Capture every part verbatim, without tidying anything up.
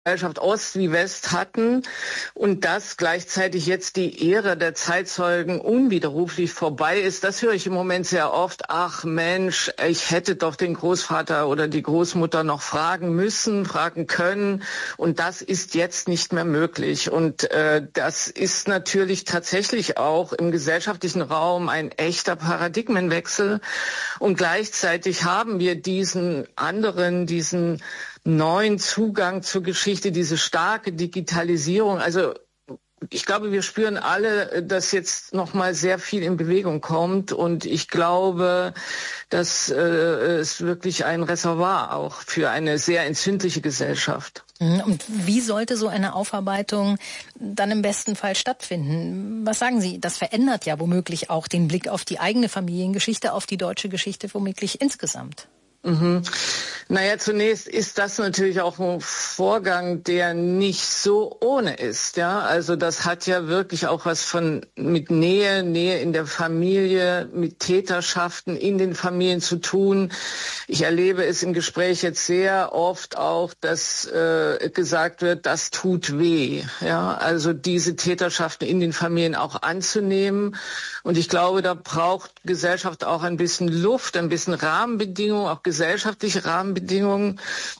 Gesellschaft Ost wie West hatten und dass gleichzeitig jetzt die Ära der Zeitzeugen unwiderruflich vorbei ist. Das höre ich im Moment sehr oft. Ach Mensch, ich hätte doch den Großvater oder die Großmutter noch fragen müssen, fragen können und das ist jetzt nicht mehr möglich. Und äh, das ist natürlich tatsächlich auch im gesellschaftlichen Raum ein echter Paradigmenwechsel und gleichzeitig haben wir diesen anderen, diesen neuen Zugang zur Geschichte, diese starke Digitalisierung. Also ich glaube, wir spüren alle, dass jetzt noch mal sehr viel in Bewegung kommt und ich glaube, dass äh, es wirklich ein Reservoir auch für eine sehr entzündliche Gesellschaft. Und wie sollte so eine Aufarbeitung dann im besten Fall stattfinden? Was sagen Sie? Das verändert ja womöglich auch den Blick auf die eigene Familiengeschichte, auf die deutsche Geschichte womöglich insgesamt. Mhm. Naja, zunächst ist das natürlich auch ein Vorgang, der nicht so ohne ist, ja. Also das hat ja wirklich auch was von mit Nähe, Nähe in der Familie, mit Täterschaften in den Familien zu tun. Ich erlebe es im Gespräch jetzt sehr oft auch, dass äh, gesagt wird, das tut weh, ja. Also diese Täterschaften in den Familien auch anzunehmen. Und ich glaube, da braucht Gesellschaft auch ein bisschen Luft, ein bisschen Rahmenbedingungen, auch gesellschaftliche Rahmenbedingungen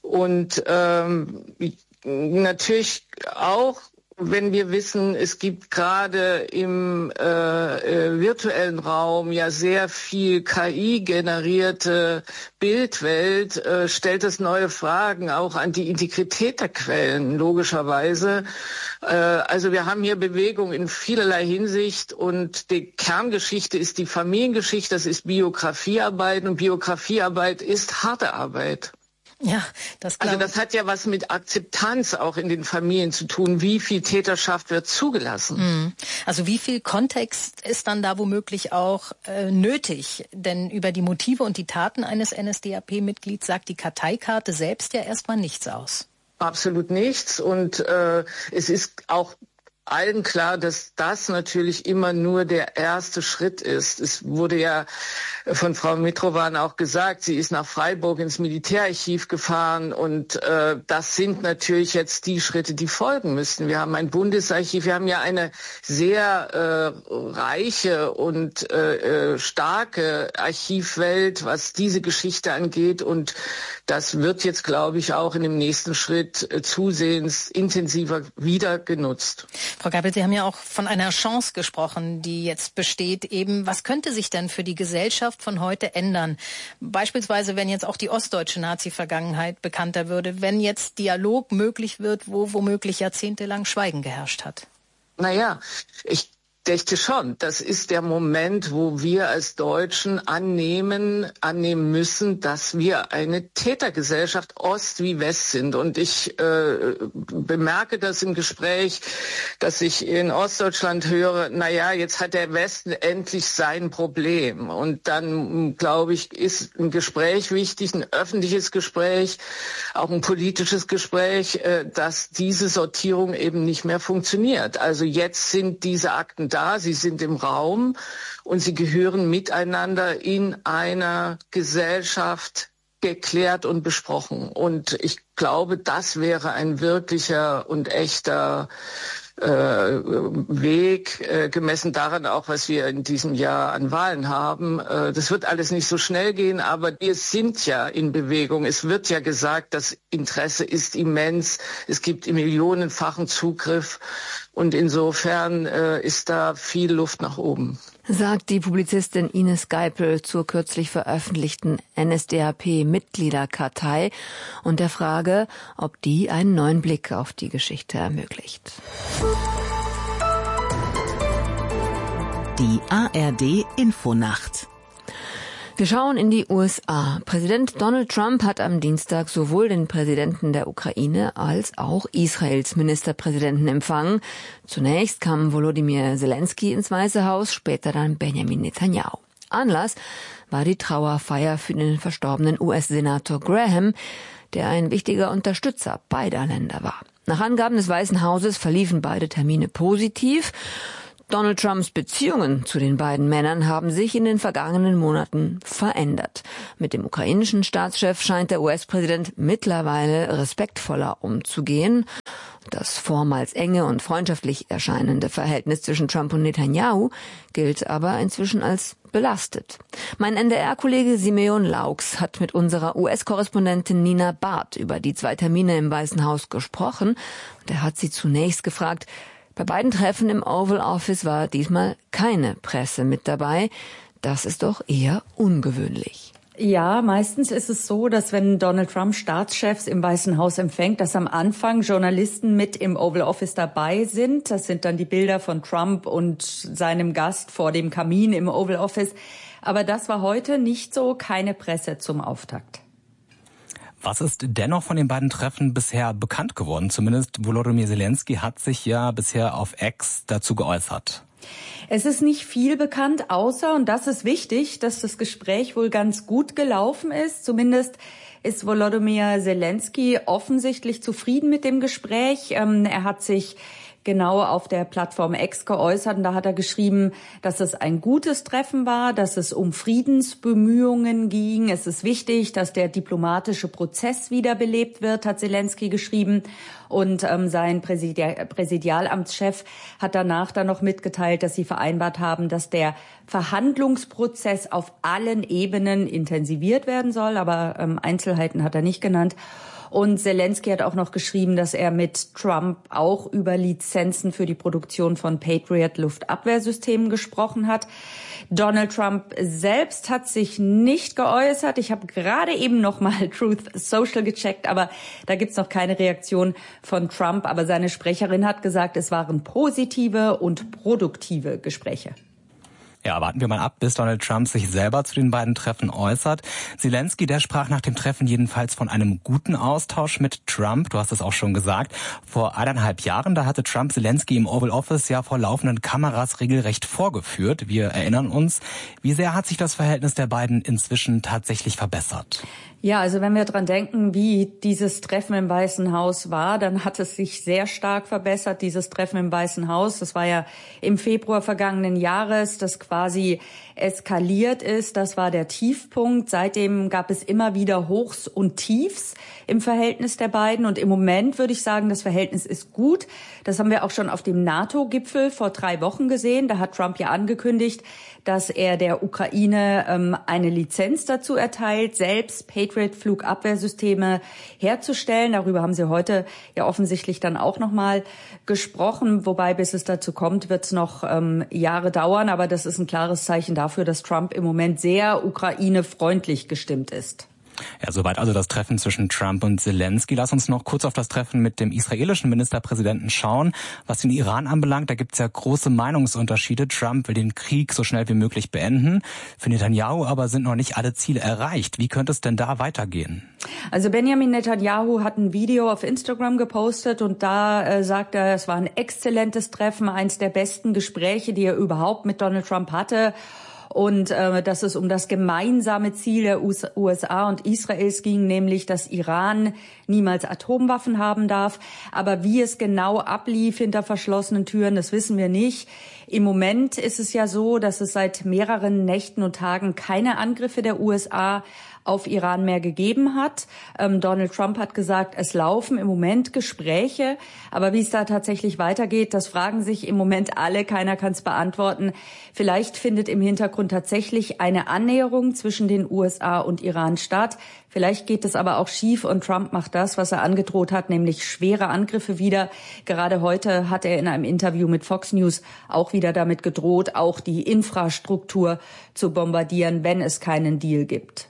und ähm, natürlich auch, wenn wir wissen, es gibt gerade im äh, äh, virtuellen Raum ja sehr viel K I-generierte Bildwelt, äh, stellt es neue Fragen auch an die Integrität der Quellen, logischerweise. Äh, also wir haben hier Bewegung in vielerlei Hinsicht und die Kerngeschichte ist die Familiengeschichte, das ist Biografiearbeit und Biografiearbeit ist harte Arbeit. Ja, das also das hat ja was mit Akzeptanz auch in den Familien zu tun. Wie viel Täterschaft wird zugelassen? Also wie viel Kontext ist dann da womöglich auch äh, nötig? Denn über die Motive und die Taten eines N S D A P-Mitglieds sagt die Karteikarte selbst ja erstmal nichts aus. Absolut nichts. Und äh, es ist auch allen klar, dass das natürlich immer nur der erste Schritt ist. Es wurde ja von Frau Mitrovan auch gesagt, sie ist nach Freiburg ins Militärarchiv gefahren und äh, das sind natürlich jetzt die Schritte, die folgen müssen. Wir haben ein Bundesarchiv, wir haben ja eine sehr äh, reiche und äh, starke Archivwelt, was diese Geschichte angeht und das wird jetzt, glaube ich, auch in dem nächsten Schritt äh, zusehends intensiver wieder genutzt. Frau Geipel, Sie haben ja auch von einer Chance gesprochen, die jetzt besteht. Eben, was könnte sich denn für die Gesellschaft von heute ändern? Beispielsweise, wenn jetzt auch die ostdeutsche Nazi-Vergangenheit bekannter würde, wenn jetzt Dialog möglich wird, wo womöglich jahrzehntelang Schweigen geherrscht hat. Naja, ich denke schon, das ist der Moment, wo wir als Deutschen annehmen, annehmen müssen, dass wir eine Tätergesellschaft Ost wie West sind. Und ich äh, bemerke das im Gespräch, dass ich in Ostdeutschland höre, naja, jetzt hat der Westen endlich sein Problem. Und dann, glaube ich, ist ein Gespräch wichtig, ein öffentliches Gespräch, auch ein politisches Gespräch, äh, dass diese Sortierung eben nicht mehr funktioniert. Also jetzt sind diese Akten da, sie sind im Raum und sie gehören miteinander in einer Gesellschaft geklärt und besprochen. Und ich glaube, das wäre ein wirklicher und echter äh, Weg, äh, gemessen daran auch, was wir in diesem Jahr an Wahlen haben. Äh, das wird alles nicht so schnell gehen, aber wir sind ja in Bewegung. Es wird ja gesagt, das Interesse ist immens. Es gibt millionenfachen Zugriff. Und insofern äh, ist da viel Luft nach oben. Sagt die Publizistin Ines Geipel zur kürzlich veröffentlichten N S D A P-Mitgliederkartei und der Frage, ob die einen neuen Blick auf die Geschichte ermöglicht. Die A R D-Infonacht. Wir schauen in die U S A. Präsident Donald Trump hat am Dienstag sowohl den Präsidenten der Ukraine als auch Israels Ministerpräsidenten empfangen. Zunächst kam Volodymyr Zelensky ins Weiße Haus, später dann Benjamin Netanyahu. Anlass war die Trauerfeier für den verstorbenen U S-Senator Graham, der ein wichtiger Unterstützer beider Länder war. Nach Angaben des Weißen Hauses verliefen beide Termine positiv. Donald Trumps Beziehungen zu den beiden Männern haben sich in den vergangenen Monaten verändert. Mit dem ukrainischen Staatschef scheint der U S-Präsident mittlerweile respektvoller umzugehen. Das vormals enge und freundschaftlich erscheinende Verhältnis zwischen Trump und Netanyahu gilt aber inzwischen als belastet. Mein N D R-Kollege Simeon Laux hat mit unserer U S-Korrespondentin Nina Barth über die zwei Termine im Weißen Haus gesprochen. Und er hat sie zunächst gefragt, bei beiden Treffen im Oval Office war diesmal keine Presse mit dabei. Das ist doch eher ungewöhnlich. Ja, meistens ist es so, dass wenn Donald Trump Staatschefs im Weißen Haus empfängt, dass am Anfang Journalisten mit im Oval Office dabei sind. Das sind dann die Bilder von Trump und seinem Gast vor dem Kamin im Oval Office. Aber das war heute nicht so, keine Presse zum Auftakt. Was ist dennoch von den beiden Treffen bisher bekannt geworden? Zumindest Volodymyr Zelensky hat sich ja bisher auf X dazu geäußert. Es ist nicht viel bekannt, außer, und das ist wichtig, dass das Gespräch wohl ganz gut gelaufen ist. Zumindest ist Volodymyr Zelensky offensichtlich zufrieden mit dem Gespräch. Ähm, er hat sich genau auf der Plattform X geäußert und da hat er geschrieben, dass es ein gutes Treffen war, dass es um Friedensbemühungen ging. Es ist wichtig, dass der diplomatische Prozess wiederbelebt wird, hat Zelensky geschrieben. Und ähm, sein Präsidial- Präsidialamtschef hat danach dann noch mitgeteilt, dass sie vereinbart haben, dass der Verhandlungsprozess auf allen Ebenen intensiviert werden soll. Aber ähm, Einzelheiten hat er nicht genannt. Und Zelensky hat auch noch geschrieben, dass er mit Trump auch über Lizenzen für die Produktion von Patriot-Luftabwehrsystemen gesprochen hat. Donald Trump selbst hat sich nicht geäußert. Ich habe gerade eben noch mal Truth Social gecheckt, aber da gibt's noch keine Reaktion von Trump. Aber seine Sprecherin hat gesagt, es waren positive und produktive Gespräche. Ja, warten wir mal ab, bis Donald Trump sich selber zu den beiden Treffen äußert. Zelensky, der sprach nach dem Treffen jedenfalls von einem guten Austausch mit Trump. Du hast es auch schon gesagt. Vor eineinhalb Jahren, da hatte Trump Zelensky im Oval Office ja vor laufenden Kameras regelrecht vorgeführt. Wir erinnern uns. Wie sehr hat sich das Verhältnis der beiden inzwischen tatsächlich verbessert? Ja, also wenn wir dran denken, wie dieses Treffen im Weißen Haus war, dann hat es sich sehr stark verbessert, dieses Treffen im Weißen Haus. Das war ja im Februar vergangenen Jahres, das quasi eskaliert ist. Das war der Tiefpunkt. Seitdem gab es immer wieder Hochs und Tiefs im Verhältnis der beiden. Und im Moment würde ich sagen, das Verhältnis ist gut. Das haben wir auch schon auf dem NATO-Gipfel vor drei Wochen gesehen. Da hat Trump ja angekündigt, dass er der Ukraine ähm, eine Lizenz dazu erteilt, selbst Patriot-Flugabwehrsysteme herzustellen. Darüber haben sie heute ja offensichtlich dann auch noch mal gesprochen. Wobei, bis es dazu kommt, wird es noch ähm, Jahre dauern. Aber das ist ein klares Zeichen dafür, dass Trump im Moment sehr ukrainefreundlich gestimmt ist. Ja, soweit also das Treffen zwischen Trump und Zelensky. Lass uns noch kurz auf das Treffen mit dem israelischen Ministerpräsidenten schauen. Was den Iran anbelangt, da gibt's ja große Meinungsunterschiede. Trump will den Krieg so schnell wie möglich beenden. Für Netanyahu aber sind noch nicht alle Ziele erreicht. Wie könnte es denn da weitergehen? Also Benjamin Netanyahu hat ein Video auf Instagram gepostet und da äh, sagt er, es war ein exzellentes Treffen, eins der besten Gespräche, die er überhaupt mit Donald Trump hatte. Und äh, dass es um das gemeinsame Ziel der U S A und Israels ging, nämlich, dass Iran niemals Atomwaffen haben darf. Aber wie es genau ablief hinter verschlossenen Türen, das wissen wir nicht. Im Moment ist es ja so, dass es seit mehreren Nächten und Tagen keine Angriffe der U S A auf Iran mehr gegeben hat. Ähm, Donald Trump hat gesagt, es laufen im Moment Gespräche. Aber wie es da tatsächlich weitergeht, das fragen sich im Moment alle. Keiner kann es beantworten. Vielleicht findet im Hintergrund tatsächlich eine Annäherung zwischen den U S A und Iran statt. Vielleicht geht es aber auch schief und Trump macht das, was er angedroht hat, nämlich schwere Angriffe wieder. Gerade heute hat er in einem Interview mit Fox News auch wieder damit gedroht, auch die Infrastruktur zu bombardieren, wenn es keinen Deal gibt.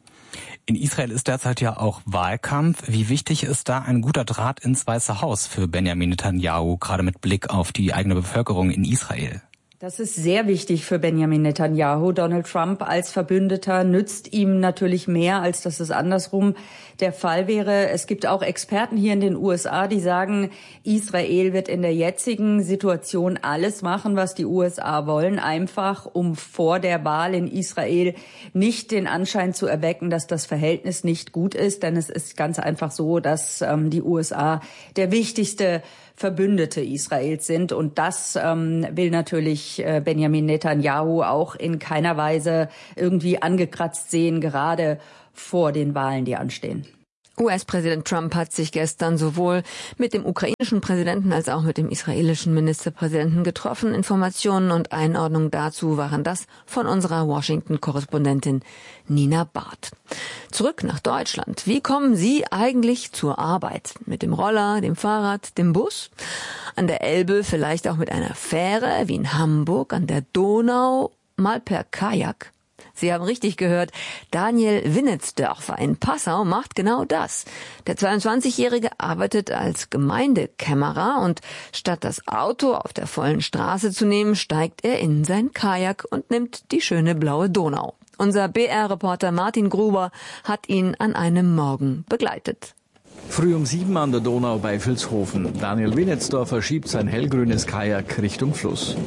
In Israel ist derzeit ja auch Wahlkampf. Wie wichtig ist da ein guter Draht ins Weiße Haus für Benjamin Netanyahu, gerade mit Blick auf die eigene Bevölkerung in Israel? Das ist sehr wichtig für Benjamin Netanyahu. Donald Trump als Verbündeter nützt ihm natürlich mehr, als dass es andersrum der Fall wäre. Es gibt auch Experten hier in den U S A, die sagen, Israel wird in der jetzigen Situation alles machen, was die U S A wollen, einfach um vor der Wahl in Israel nicht den Anschein zu erwecken, dass das Verhältnis nicht gut ist. Denn es ist ganz einfach so, dass ähm, die U S A der wichtigste Verbündete Israels sind. Und das ähm, will natürlich äh, Benjamin Netanyahu auch in keiner Weise irgendwie angekratzt sehen, gerade vor den Wahlen, die anstehen. U S-Präsident Trump hat sich gestern sowohl mit dem ukrainischen Präsidenten als auch mit dem israelischen Ministerpräsidenten getroffen. Informationen und Einordnungen dazu waren das von unserer Washington-Korrespondentin Nina Barth. Zurück nach Deutschland. Wie kommen Sie eigentlich zur Arbeit? Mit dem Roller, dem Fahrrad, dem Bus? An der Elbe vielleicht auch mit einer Fähre, wie in Hamburg, an der Donau, mal per Kajak? Sie haben richtig gehört, Daniel Winnetsdörfer in Passau macht genau das. Der zweiundzwanzigjährige arbeitet als Gemeindekämmerer und statt das Auto auf der vollen Straße zu nehmen, steigt er in sein Kajak und nimmt die schöne blaue Donau. Unser B R-Reporter Martin Gruber hat ihn an einem Morgen begleitet. Früh um sieben an der Donau bei Vilshofen. Daniel Winnetsdörfer schiebt sein hellgrünes Kajak Richtung Fluss.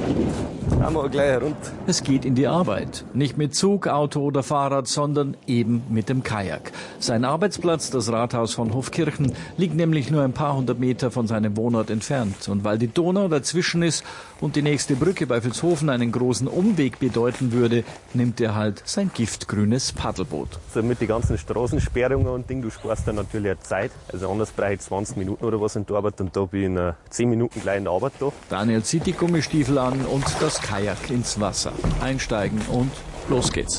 Wir gleich runter. Es geht in die Arbeit. Nicht mit Zug, Auto oder Fahrrad, sondern eben mit dem Kajak. Sein Arbeitsplatz, das Rathaus von Hofkirchen, liegt nämlich nur ein paar hundert Meter von seinem Wohnort entfernt. Und weil die Donau dazwischen ist und die nächste Brücke bei Vilshofen einen großen Umweg bedeuten würde, nimmt er halt sein giftgrünes Paddelboot. Also mit den ganzen Straßensperrungen und Ding, du sparst dann natürlich eine Zeit. Also anders brauche ich zwanzig Minuten oder was in der Arbeit und da bin ich in zehn Minuten gleich in der Arbeit da. Daniel zieht die Gummistiefel an und das Kajak ins Wasser. Einsteigen und los geht's.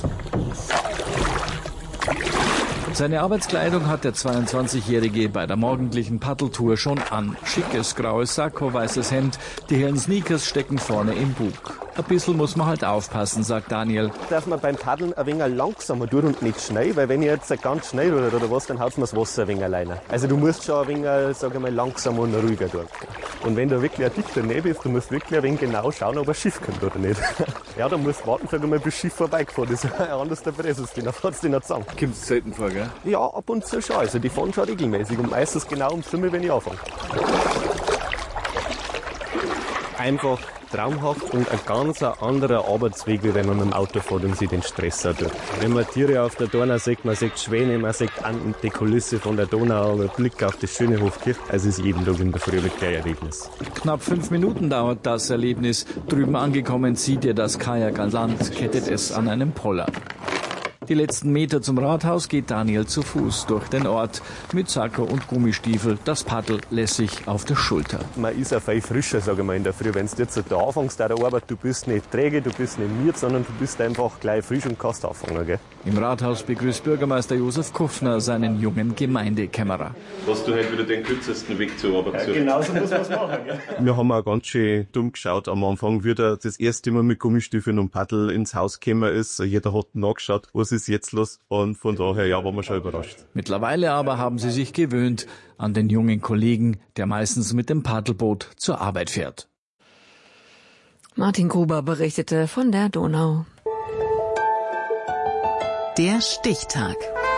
Seine Arbeitskleidung hat der zweiundzwanzigjährige bei der morgendlichen Paddeltour schon an. Schickes graues Sakko, weißes Hemd, die hellen Sneakers stecken vorne im Bug. Ein bisschen muss man halt aufpassen, sagt Daniel. Dass man beim Paddeln ein wenig langsamer tut und nicht schnell, weil wenn ich jetzt ganz schnell rudert oder was, dann haut mir das Wasser ein wenig alleine. Also du musst schon ein wenig, sag ich mal, langsamer und ruhiger tun. Und wenn du wirklich ein dichter Nebel bist, du musst wirklich ein wenig genau schauen, ob ein Schiff kommt oder nicht. Ja, dann musst du warten, sag ich mal, bis das Schiff vorbeigefahren ist. Anders der Pressus, dann fährt es dich nicht zusammen. Kommt es selten vor, gell? Ja, ab und zu schon. Also die fahren schon regelmäßig und meistens genau um fünf, wenn ich anfange. Einfach traumhaft und ein ganz anderer Arbeitsweg, wie wenn man mit dem Auto fährt und sich den Stress hat. Wenn man Tiere auf der Donau sieht, man sieht Schwäne, man sieht Anden, die Kulisse von der Donau, einen Blick auf das schöne Hofkirch. Also es ist jeden Tag in der Früh wirklich ein Erlebnis. Knapp fünf Minuten dauert das Erlebnis. Drüben angekommen zieht er das Kajak an Land, kettet es an einem Poller. Die letzten Meter zum Rathaus geht Daniel zu Fuß durch den Ort mit Sakko und Gummistiefel, das Paddel lässig auf der Schulter. Man ist auch viel frischer, sage ich mal, in der Früh. Wenn du jetzt da anfängst, der Arbeit, du bist nicht träge, du bist nicht müde, sondern du bist einfach gleich frisch und kannst anfangen. Gell? Im Rathaus begrüßt Bürgermeister Josef Kuffner seinen jungen Gemeindekämmerer. Hast du heute wieder den kürzesten Weg zur Arbeit gesucht? Ja, genau so muss man es machen. Gell? Wir haben auch ganz schön dumm geschaut am Anfang, wie er das erste Mal mit Gummistiefeln und Paddel ins Haus gekommen ist. Jeder hat nachgeschaut, was ist jetzt los? Und von daher, ja, waren wir schon überrascht. Mittlerweile aber haben sie sich gewöhnt an den jungen Kollegen, der meistens mit dem Paddelboot zur Arbeit fährt. Martin Gruber berichtete von der Donau. Der Stichtag.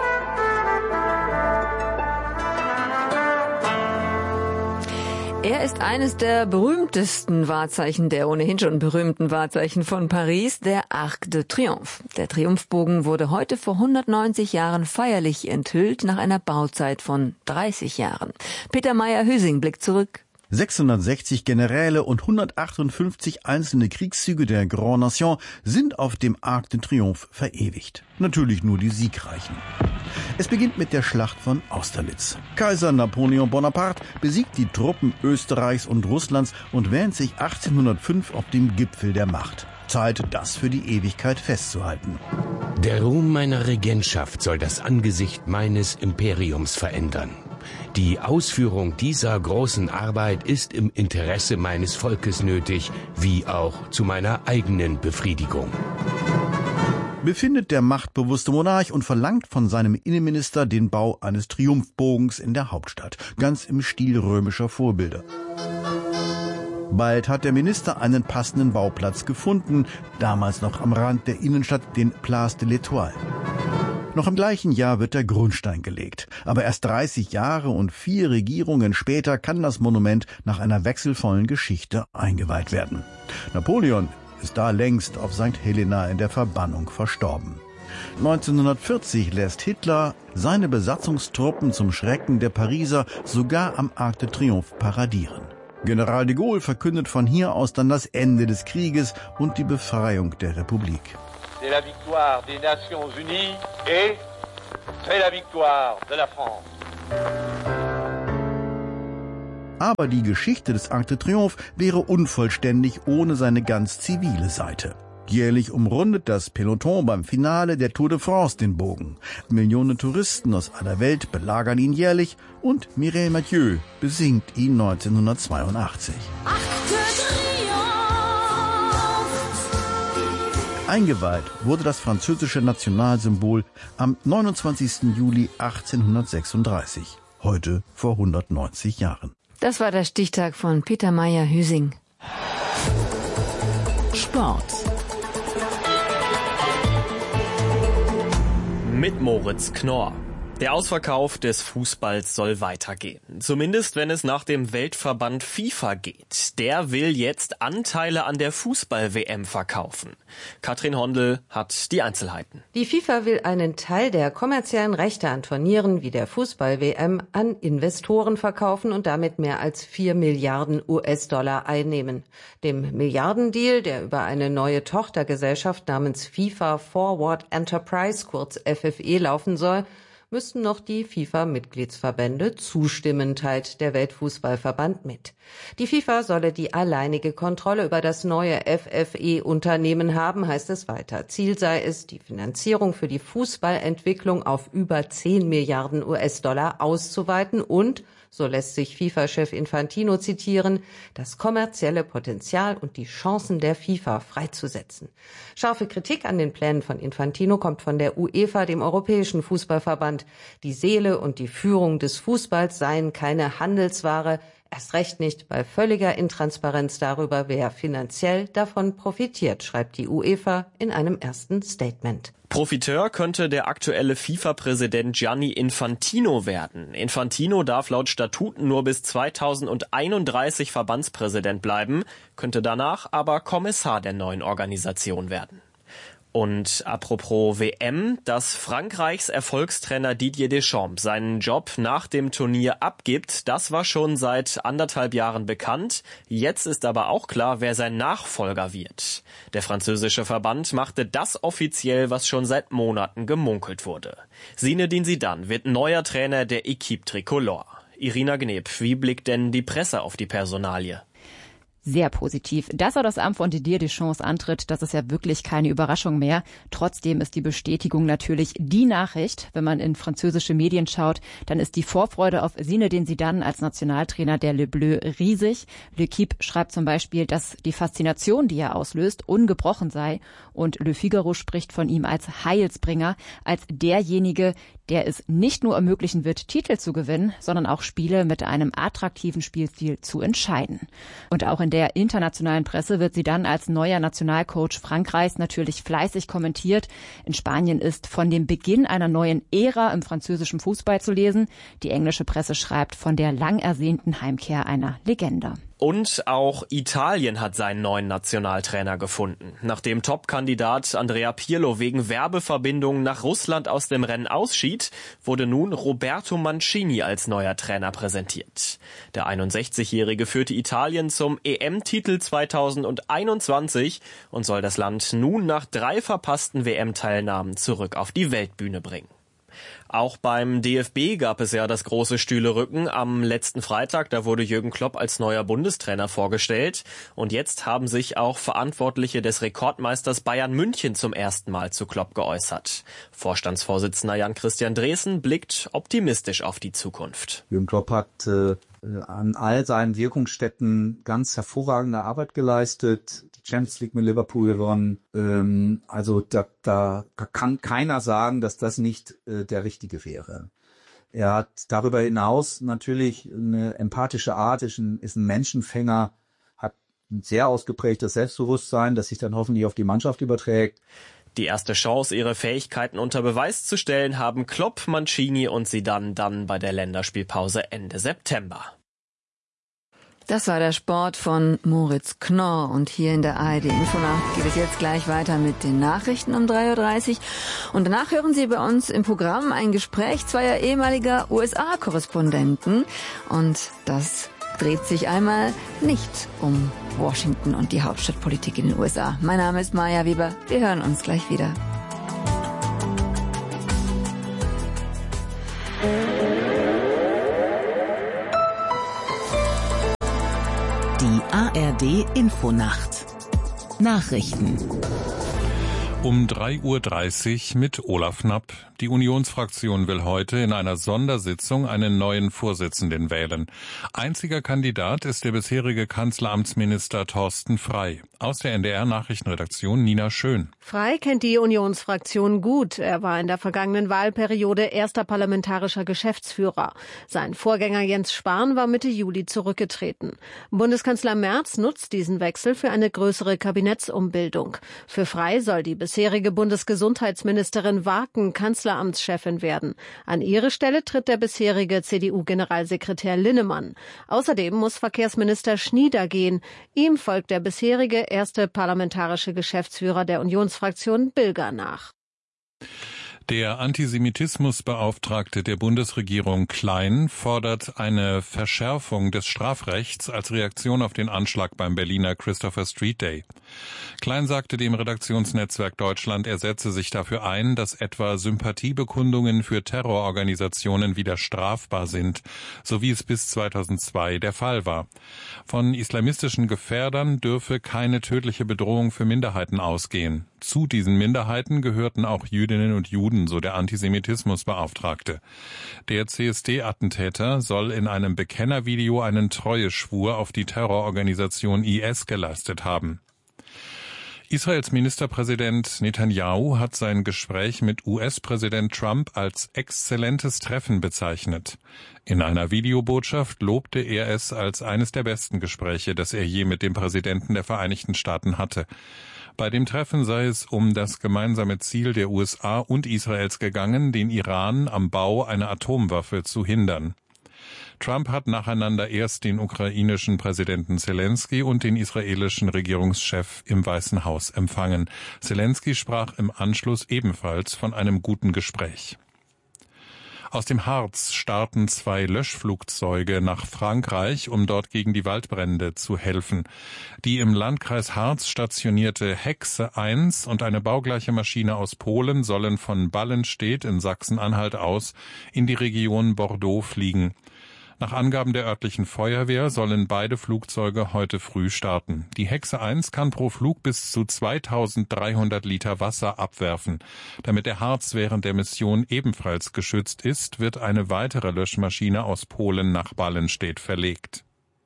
Er ist eines der berühmtesten Wahrzeichen, der ohnehin schon berühmten Wahrzeichen von Paris, der Arc de Triomphe. Der Triumphbogen wurde heute vor hundertneunzig Jahren feierlich enthüllt, nach einer Bauzeit von dreißig Jahren. Peter Meyer-Hüsing blickt zurück. sechshundertsechzig Generäle und hundertachtundfünfzig einzelne Kriegszüge der Grand Nation sind auf dem Arc de Triomphe verewigt. Natürlich nur die Siegreichen. Es beginnt mit der Schlacht von Austerlitz. Kaiser Napoleon Bonaparte besiegt die Truppen Österreichs und Russlands und wähnt sich achtzehnhundertfünf auf dem Gipfel der Macht. Zeit, das für die Ewigkeit festzuhalten. Der Ruhm meiner Regentschaft soll das Angesicht meines Imperiums verändern. Die Ausführung dieser großen Arbeit ist im Interesse meines Volkes nötig, wie auch zu meiner eigenen Befriedigung. Befindet der machtbewusste Monarch und verlangt von seinem Innenminister den Bau eines Triumphbogens in der Hauptstadt, ganz im Stil römischer Vorbilder. Bald hat der Minister einen passenden Bauplatz gefunden, damals noch am Rand der Innenstadt, den Place de l'Étoile. Noch im gleichen Jahr wird der Grundstein gelegt. Aber erst dreißig Jahre und vier Regierungen später kann das Monument nach einer wechselvollen Geschichte eingeweiht werden. Napoleon ist da längst auf Sankt Helena in der Verbannung verstorben. neunzehnhundertvierzig lässt Hitler seine Besatzungstruppen zum Schrecken der Pariser sogar am Arc de Triomphe paradieren. General de Gaulle verkündet von hier aus dann das Ende des Krieges und die Befreiung der Republik. C'est la victoire des Nations Unies et c'est la victoire de la France. Aber die Geschichte des Arc de Triomphe wäre unvollständig ohne seine ganz zivile Seite. Jährlich umrundet das Peloton beim Finale der Tour de France den Bogen. Millionen Touristen aus aller Welt belagern ihn jährlich und Mireille Mathieu besingt ihn neunzehnhundertzweiundachtzig. Eingeweiht wurde das französische Nationalsymbol am neunundzwanzigsten Juli achtzehnhundertsechsunddreißig, heute vor hundertneunzig Jahren. Das war der Stichtag von Peter Meyer-Hüsing. Sport. Mit Moritz Knorr. Der Ausverkauf des Fußballs soll weitergehen. Zumindest wenn es nach dem Weltverband FIFA geht. Der will jetzt Anteile an der Fußball-W M verkaufen. Katrin Hondel hat die Einzelheiten. Die FIFA will einen Teil der kommerziellen Rechte an Turnieren wie der Fußball-W M an Investoren verkaufen und damit mehr als vier Milliarden U S-Dollar einnehmen. Dem Milliardendeal, der über eine neue Tochtergesellschaft namens FIFA Forward Enterprise, kurz F F E, laufen soll, müssten noch die FIFA-Mitgliedsverbände zustimmen, teilt der Weltfußballverband mit. Die FIFA solle die alleinige Kontrolle über das neue F F E-Unternehmen haben, heißt es weiter. Ziel sei es, die Finanzierung für die Fußballentwicklung auf über zehn Milliarden U S-Dollar auszuweiten und, so lässt sich FIFA-Chef Infantino zitieren, das kommerzielle Potenzial und die Chancen der FIFA freizusetzen. Scharfe Kritik an den Plänen von Infantino kommt von der UEFA, dem Europäischen Fußballverband. Die Seele und die Führung des Fußballs seien keine Handelsware, erst recht nicht bei völliger Intransparenz darüber, wer finanziell davon profitiert, schreibt die UEFA in einem ersten Statement. Profiteur könnte der aktuelle FIFA-Präsident Gianni Infantino werden. Infantino darf laut Statuten nur bis zweitausendeinunddreißig Verbandspräsident bleiben, könnte danach aber Kommissar der neuen Organisation werden. Und apropos W M, dass Frankreichs Erfolgstrainer Didier Deschamps seinen Job nach dem Turnier abgibt, das war schon seit anderthalb Jahren bekannt. Jetzt ist aber auch klar, wer sein Nachfolger wird. Der französische Verband machte das offiziell, was schon seit Monaten gemunkelt wurde. Zinedine Zidane wird neuer Trainer der Équipe Tricolore. Irina Gneb, wie blickt denn die Presse auf die Personalie? Sehr positiv. Dass er das Amt von Didier Deschamps antritt, das ist ja wirklich keine Überraschung mehr. Trotzdem ist die Bestätigung natürlich die Nachricht. Wenn man in französische Medien schaut, dann ist die Vorfreude auf Zinedine Zidane als Nationaltrainer der Le Bleu riesig. L'Équipe schreibt zum Beispiel, dass die Faszination, die er auslöst, ungebrochen sei. Und Le Figaro spricht von ihm als Heilsbringer, als derjenige, der es nicht nur ermöglichen wird, Titel zu gewinnen, sondern auch Spiele mit einem attraktiven Spielstil zu entscheiden. Und auch in der internationalen Presse wird sie dann als neuer Nationalcoach Frankreichs natürlich fleißig kommentiert. In Spanien ist von dem Beginn einer neuen Ära im französischen Fußball zu lesen. Die englische Presse schreibt von der lang ersehnten Heimkehr einer Legende. Und auch Italien hat seinen neuen Nationaltrainer gefunden. Nachdem Top-Kandidat Andrea Pirlo wegen Werbeverbindungen nach Russland aus dem Rennen ausschied, wurde nun Roberto Mancini als neuer Trainer präsentiert. Der einundsechzigjährige führte Italien zum E M-Titel zweitausendeinundzwanzig und soll das Land nun nach drei verpassten W M-Teilnahmen zurück auf die Weltbühne bringen. Auch beim D F B gab es ja das große Stühlerücken. Am letzten Freitag, da wurde Jürgen Klopp als neuer Bundestrainer vorgestellt. Und jetzt haben sich auch Verantwortliche des Rekordmeisters Bayern München zum ersten Mal zu Klopp geäußert. Vorstandsvorsitzender Jan-Christian Dreesen blickt optimistisch auf die Zukunft. Jürgen Klopp hat äh, an all seinen Wirkungsstätten ganz hervorragende Arbeit geleistet. Champions League mit Liverpool gewonnen. Ähm, also da, da kann keiner sagen, dass das nicht äh, der Richtige wäre. Er hat darüber hinaus natürlich eine empathische Art, ist ein, ist ein Menschenfänger, hat ein sehr ausgeprägtes Selbstbewusstsein, das sich dann hoffentlich auf die Mannschaft überträgt. Die erste Chance, ihre Fähigkeiten unter Beweis zu stellen, haben Klopp, Mancini und Zidane dann bei der Länderspielpause Ende September. Das war der Sport von Moritz Knorr. Und hier in der A R D Infonacht geht es jetzt gleich weiter mit den Nachrichten um drei Uhr dreißig. Und danach hören Sie bei uns im Programm ein Gespräch zweier ehemaliger U S A-Korrespondenten. Und das dreht sich einmal nicht um Washington und die Hauptstadtpolitik in den U S A. Mein Name ist Maja Weber. Wir hören uns gleich wieder. Die A R D Infonacht. Nachrichten. Um drei Uhr dreißig mit Olaf Knapp. Die Unionsfraktion will heute in einer Sondersitzung einen neuen Vorsitzenden wählen. Einziger Kandidat ist der bisherige Kanzleramtsminister Thorsten Frey. Aus der N D R-Nachrichtenredaktion Nina Schön. Frey kennt die Unionsfraktion gut. Er war in der vergangenen Wahlperiode erster parlamentarischer Geschäftsführer. Sein Vorgänger Jens Spahn war Mitte Juli zurückgetreten. Bundeskanzler Merz nutzt diesen Wechsel für eine größere Kabinettsumbildung. Für Frey soll die bisherige Bundesgesundheitsministerin Waken Kanzleramtschefin werden. An ihre Stelle tritt der bisherige C D U-Generalsekretär Linnemann. Außerdem muss Verkehrsminister Schnieder gehen. Ihm folgt der bisherige erste parlamentarische Geschäftsführer der Unionsfraktion Bilger nach. Der Antisemitismusbeauftragte der Bundesregierung Klein fordert eine Verschärfung des Strafrechts als Reaktion auf den Anschlag beim Berliner Christopher Street Day. Klein sagte dem Redaktionsnetzwerk Deutschland, er setze sich dafür ein, dass etwa Sympathiebekundungen für Terrororganisationen wieder strafbar sind, so wie es bis zweitausendzwei der Fall war. Von islamistischen Gefährdern dürfe keine tödliche Bedrohung für Minderheiten ausgehen. Zu diesen Minderheiten gehörten auch Jüdinnen und Juden, so der Antisemitismusbeauftragte. Der C S D-Attentäter soll in einem Bekennervideo einen Treueschwur auf die Terrororganisation I S geleistet haben. Israels Ministerpräsident Netanyahu hat sein Gespräch mit U S-Präsident Trump als exzellentes Treffen bezeichnet. In einer Videobotschaft lobte er es als eines der besten Gespräche, das er je mit dem Präsidenten der Vereinigten Staaten hatte. Bei dem Treffen sei es um das gemeinsame Ziel der U S A und Israels gegangen, den Iran am Bau einer Atomwaffe zu hindern. Trump hat nacheinander erst den ukrainischen Präsidenten Zelensky und den israelischen Regierungschef im Weißen Haus empfangen. Zelensky sprach im Anschluss ebenfalls von einem guten Gespräch. Aus dem Harz starten zwei Löschflugzeuge nach Frankreich, um dort gegen die Waldbrände zu helfen. Die im Landkreis Harz stationierte Hexe eins und eine baugleiche Maschine aus Polen sollen von Ballenstedt in Sachsen-Anhalt aus in die Region Bordeaux fliegen. Nach Angaben der örtlichen Feuerwehr sollen beide Flugzeuge heute früh starten. Die Hexe eins kann pro Flug bis zu zweitausenddreihundert Liter Wasser abwerfen. Damit der Harz während der Mission ebenfalls geschützt ist, wird eine weitere Löschmaschine aus Polen nach Ballenstedt verlegt.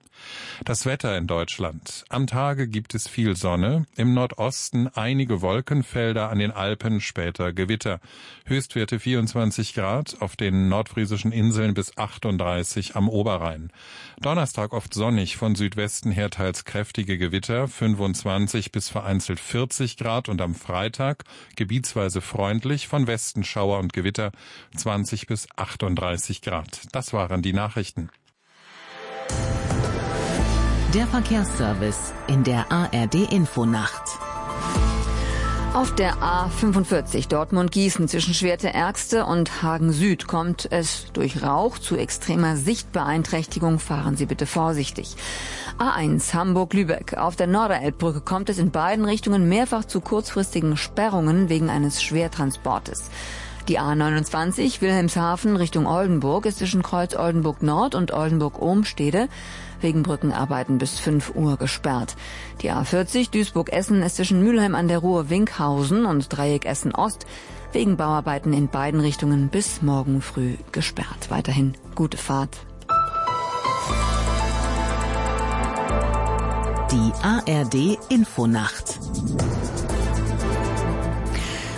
Das Wetter in Deutschland. Am Tage gibt es viel Sonne, im Nordosten einige Wolkenfelder, an den Alpen später Gewitter. Höchstwerte vierundzwanzig Grad, auf den nordfriesischen Inseln bis achtunddreißig am Oberrhein. Donnerstag oft sonnig, von Südwesten her teils kräftige Gewitter, fünfundzwanzig bis vereinzelt vierzig Grad und am Freitag gebietsweise freundlich, von Westen Schauer und Gewitter, zwanzig bis achtunddreißig Grad. Das waren die Nachrichten. Der Verkehrsservice in der A R D Infonacht. Auf der A fünfundvierzig Dortmund-Gießen zwischen Schwerte-Ergste und Hagen-Süd kommt es durch Rauch zu extremer Sichtbeeinträchtigung. Fahren Sie bitte vorsichtig. A eins Hamburg-Lübeck. Auf der Norderelbbrücke kommt es in beiden Richtungen mehrfach zu kurzfristigen Sperrungen wegen eines Schwertransportes. Die A neunundzwanzig Wilhelmshaven Richtung Oldenburg ist zwischen Kreuz Oldenburg Nord und Oldenburg-Ohmstede wegen Brückenarbeiten bis fünf Uhr gesperrt. Die A vierzig Duisburg-Essen ist zwischen Mülheim an der Ruhr Winkhausen und Dreieck Essen-Ost wegen Bauarbeiten in beiden Richtungen bis morgen früh gesperrt. Weiterhin gute Fahrt. Die A R D Infonacht.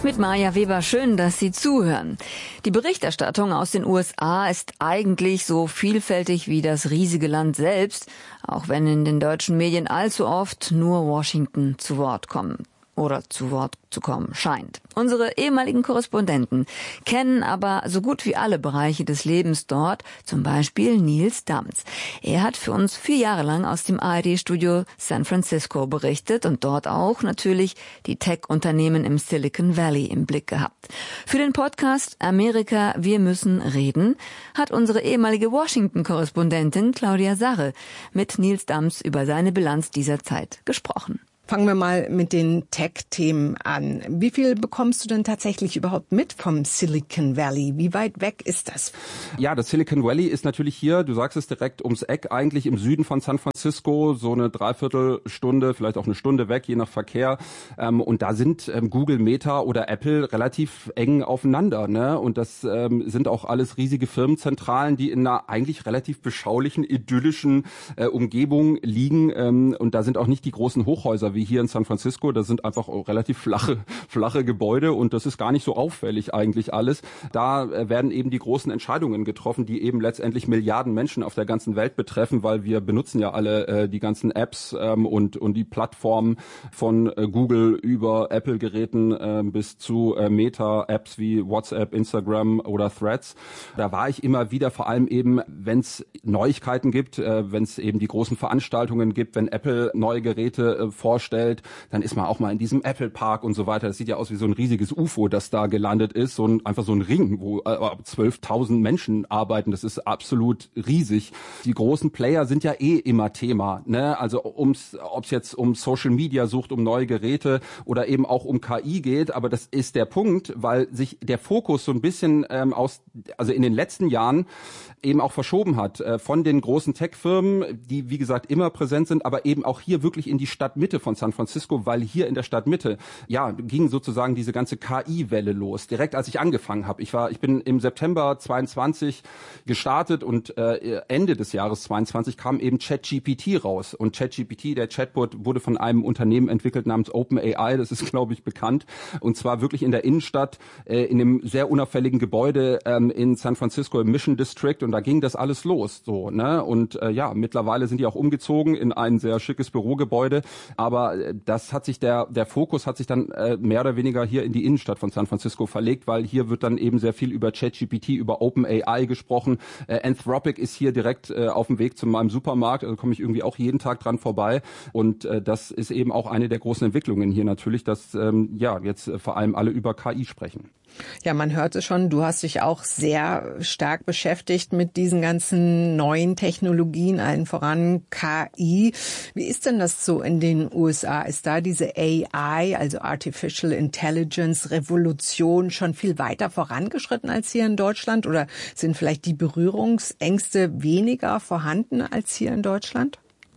Mit Maja Weber, schön, dass Sie zuhören. Die Berichterstattung aus den U S A ist eigentlich so vielfältig wie das riesige Land selbst, auch wenn in den deutschen Medien allzu oft nur Washington zu Wort kommt. Oder zu Wort zu kommen scheint. Unsere ehemaligen Korrespondenten kennen aber so gut wie alle Bereiche des Lebens dort, zum Beispiel Nils Dams. Er hat für uns vier Jahre lang aus dem A R D-Studio San Francisco berichtet und dort auch natürlich die Tech-Unternehmen im Silicon Valley im Blick gehabt. Für den Podcast Amerika, wir müssen reden, hat unsere ehemalige Washington-Korrespondentin Claudia Sarre mit Nils Dams über seine Bilanz dieser Zeit gesprochen. Fangen wir mal mit den Tech-Themen an. Wie viel bekommst du denn tatsächlich überhaupt mit vom Silicon Valley? Wie weit weg ist das? Ja, das Silicon Valley ist natürlich hier, du sagst es direkt ums Eck, eigentlich im Süden von San Francisco, so eine Dreiviertelstunde, vielleicht auch eine Stunde weg, je nach Verkehr. Und da sind Google, Meta oder Apple relativ eng aufeinander, ne? Und das sind auch alles riesige Firmenzentralen, die in einer eigentlich relativ beschaulichen, idyllischen Umgebung liegen. Und da sind auch nicht die großen Hochhäuser wie hier in San Francisco. Das sind einfach relativ flache, flache Gebäude und das ist gar nicht so auffällig eigentlich alles. Da werden eben die großen Entscheidungen getroffen, die eben letztendlich Milliarden Menschen auf der ganzen Welt betreffen, weil wir benutzen ja alle äh, die ganzen Apps ähm, und, und die Plattformen von äh, Google über Apple-Geräten äh, bis zu äh, Meta-Apps wie WhatsApp, Instagram oder Threads. Da war ich immer wieder, vor allem eben, wenn es Neuigkeiten gibt, äh, wenn es eben die großen Veranstaltungen gibt, wenn Apple neue Geräte äh, vorstellt, dann ist man auch mal in diesem Apple Park und so weiter. Das sieht ja aus wie so ein riesiges U F O, das da gelandet ist. So ein, einfach so ein Ring, wo äh, zwölftausend Menschen arbeiten. Das ist absolut riesig. Die großen Player sind ja eh immer Thema, ne? Also ums, ob es jetzt um Social Media sucht, um neue Geräte oder eben auch um K I geht. Aber das ist der Punkt, weil sich der Fokus so ein bisschen ähm, aus, also in den letzten Jahren eben auch verschoben hat äh, von den großen Tech-Firmen, die wie gesagt immer präsent sind, aber eben auch hier wirklich in die Stadtmitte von San Francisco, weil hier in der Stadtmitte, ja, ging sozusagen diese ganze K I-Welle los, direkt als ich angefangen habe. Ich war, ich bin im September zweiundzwanzig gestartet und äh, Ende des Jahres zweiundzwanzig kam eben ChatGPT raus. Und ChatGPT, der Chatbot, wurde von einem Unternehmen entwickelt namens OpenAI, das ist, glaube ich, bekannt. Und zwar wirklich in der Innenstadt, äh, in einem sehr unauffälligen Gebäude ähm, in San Francisco im Mission District. Und da ging das alles los, so, ne? Und äh, ja, mittlerweile sind die auch umgezogen in ein sehr schickes Bürogebäude. Aber das hat sich der der Fokus hat sich dann äh, mehr oder weniger hier in die Innenstadt von San Francisco verlegt, weil hier wird dann eben sehr viel über ChatGPT, über OpenAI gesprochen. Äh, Anthropic ist hier direkt äh, auf dem Weg zu meinem Supermarkt, also komme ich irgendwie auch jeden Tag dran vorbei. Und äh, das ist eben auch eine der großen Entwicklungen hier natürlich, dass ähm, ja jetzt äh, vor allem alle über K I sprechen. Ja, man hört es schon, du hast dich auch sehr stark beschäftigt mit diesen ganzen neuen Technologien, allen voran K I. Wie ist denn das so in den U S A? Ist da diese A I, also Artificial Intelligence Revolution, schon viel weiter vorangeschritten als hier in Deutschland? Oder sind vielleicht die Berührungsängste weniger vorhanden als hier in Deutschland?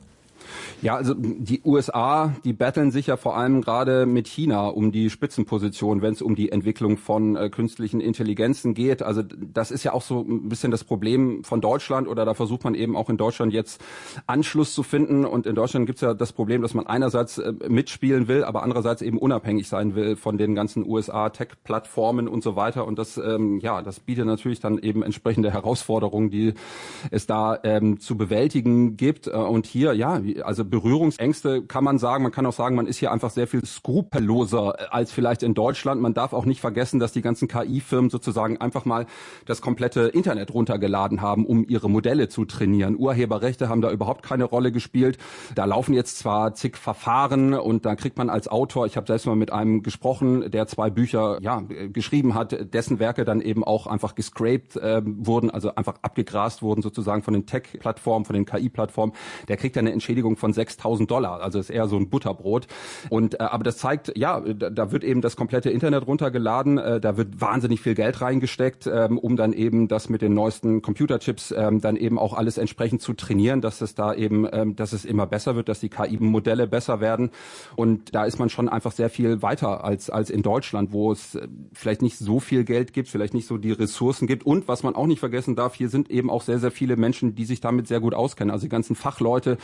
Ja, also die U S A, die battlen sich ja vor allem gerade mit China um die Spitzenposition, wenn es um die Entwicklung von äh, künstlichen Intelligenzen geht. Also das ist ja auch so ein bisschen das Problem von Deutschland, oder da versucht man eben auch in Deutschland jetzt Anschluss zu finden. Und in Deutschland gibt es ja das Problem, dass man einerseits äh, mitspielen will, aber andererseits eben unabhängig sein will von den ganzen U S A-Tech-Plattformen und so weiter. Und das, ähm, ja, das bietet natürlich dann eben entsprechende Herausforderungen, die es da ähm, zu bewältigen gibt. Und hier, ja, also Berührungsängste kann man sagen. Man kann auch sagen, man ist hier einfach sehr viel skrupelloser als vielleicht in Deutschland. Man darf auch nicht vergessen, dass die ganzen K I-Firmen sozusagen einfach mal das komplette Internet runtergeladen haben, um ihre Modelle zu trainieren. Urheberrechte haben da überhaupt keine Rolle gespielt. Da laufen jetzt zwar zig Verfahren und da kriegt man als Autor, ich habe selbst mal mit einem gesprochen, der zwei Bücher ja geschrieben hat, dessen Werke dann eben auch einfach gescraped äh, wurden, also einfach abgegrast wurden sozusagen von den Tech-Plattformen, von den K I-Plattformen. Der kriegt dann eine Entschädigung von sechstausend Dollar, also ist eher so ein Butterbrot. Und äh, aber das zeigt, ja, da, da wird eben das komplette Internet runtergeladen, äh, da wird wahnsinnig viel Geld reingesteckt, ähm, um dann eben das mit den neuesten Computerchips ähm, dann eben auch alles entsprechend zu trainieren, dass es da eben, ähm, dass es immer besser wird, dass die K I-Modelle besser werden. Und da ist man schon einfach sehr viel weiter als als in Deutschland, wo es äh, vielleicht nicht so viel Geld gibt, vielleicht nicht so die Ressourcen gibt. Und was man auch nicht vergessen darf, hier sind eben auch sehr, sehr viele Menschen, die sich damit sehr gut auskennen. Also die ganzen Fachleute, die gibt's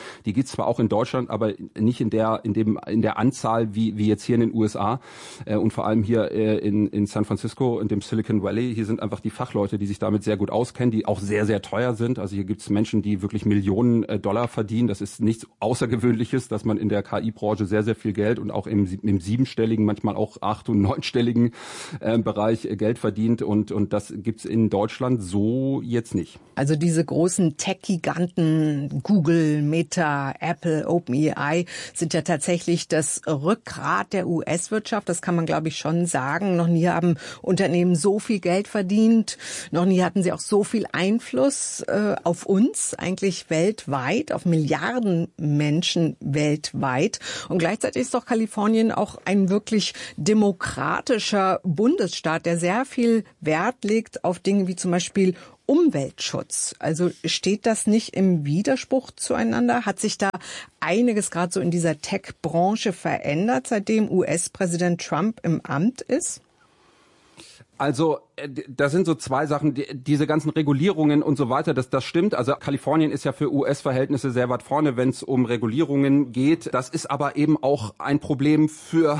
zwar auch in Deutschland, aber nicht in der in dem in der Anzahl wie wie jetzt hier in den U S A äh, und vor allem hier äh, in in San Francisco, in dem Silicon Valley. Hier sind einfach die Fachleute, die sich damit sehr gut auskennen, die auch sehr sehr teuer sind. Also hier gibt es Menschen, die wirklich Millionen äh, Dollar verdienen. Das ist nichts Außergewöhnliches, dass man in der K I-Branche sehr sehr viel Geld und auch im im siebenstelligen, manchmal auch acht- und neunstelligen äh, Bereich äh, Geld verdient und und das gibt's in Deutschland so jetzt nicht. Also diese großen Tech-Giganten, Google, Meta, Apple, OpenAI sind ja tatsächlich das Rückgrat der U S-Wirtschaft. Das kann man, glaube ich, schon sagen. Noch nie haben Unternehmen so viel Geld verdient. Noch nie hatten sie auch so viel Einfluss äh, auf uns, eigentlich weltweit, auf Milliarden Menschen weltweit. Und gleichzeitig ist doch Kalifornien auch ein wirklich demokratischer Bundesstaat, der sehr viel Wert legt auf Dinge wie zum Beispiel Umweltschutz. Also steht das nicht im Widerspruch zueinander? Hat sich da einiges gerade so in dieser Tech-Branche verändert, seitdem U S-Präsident Trump im Amt ist? Also da sind so zwei Sachen, die, diese ganzen Regulierungen und so weiter, das, das stimmt. Also Kalifornien ist ja für U S-Verhältnisse sehr weit vorne, wenn es um Regulierungen geht. Das ist aber eben auch ein Problem für,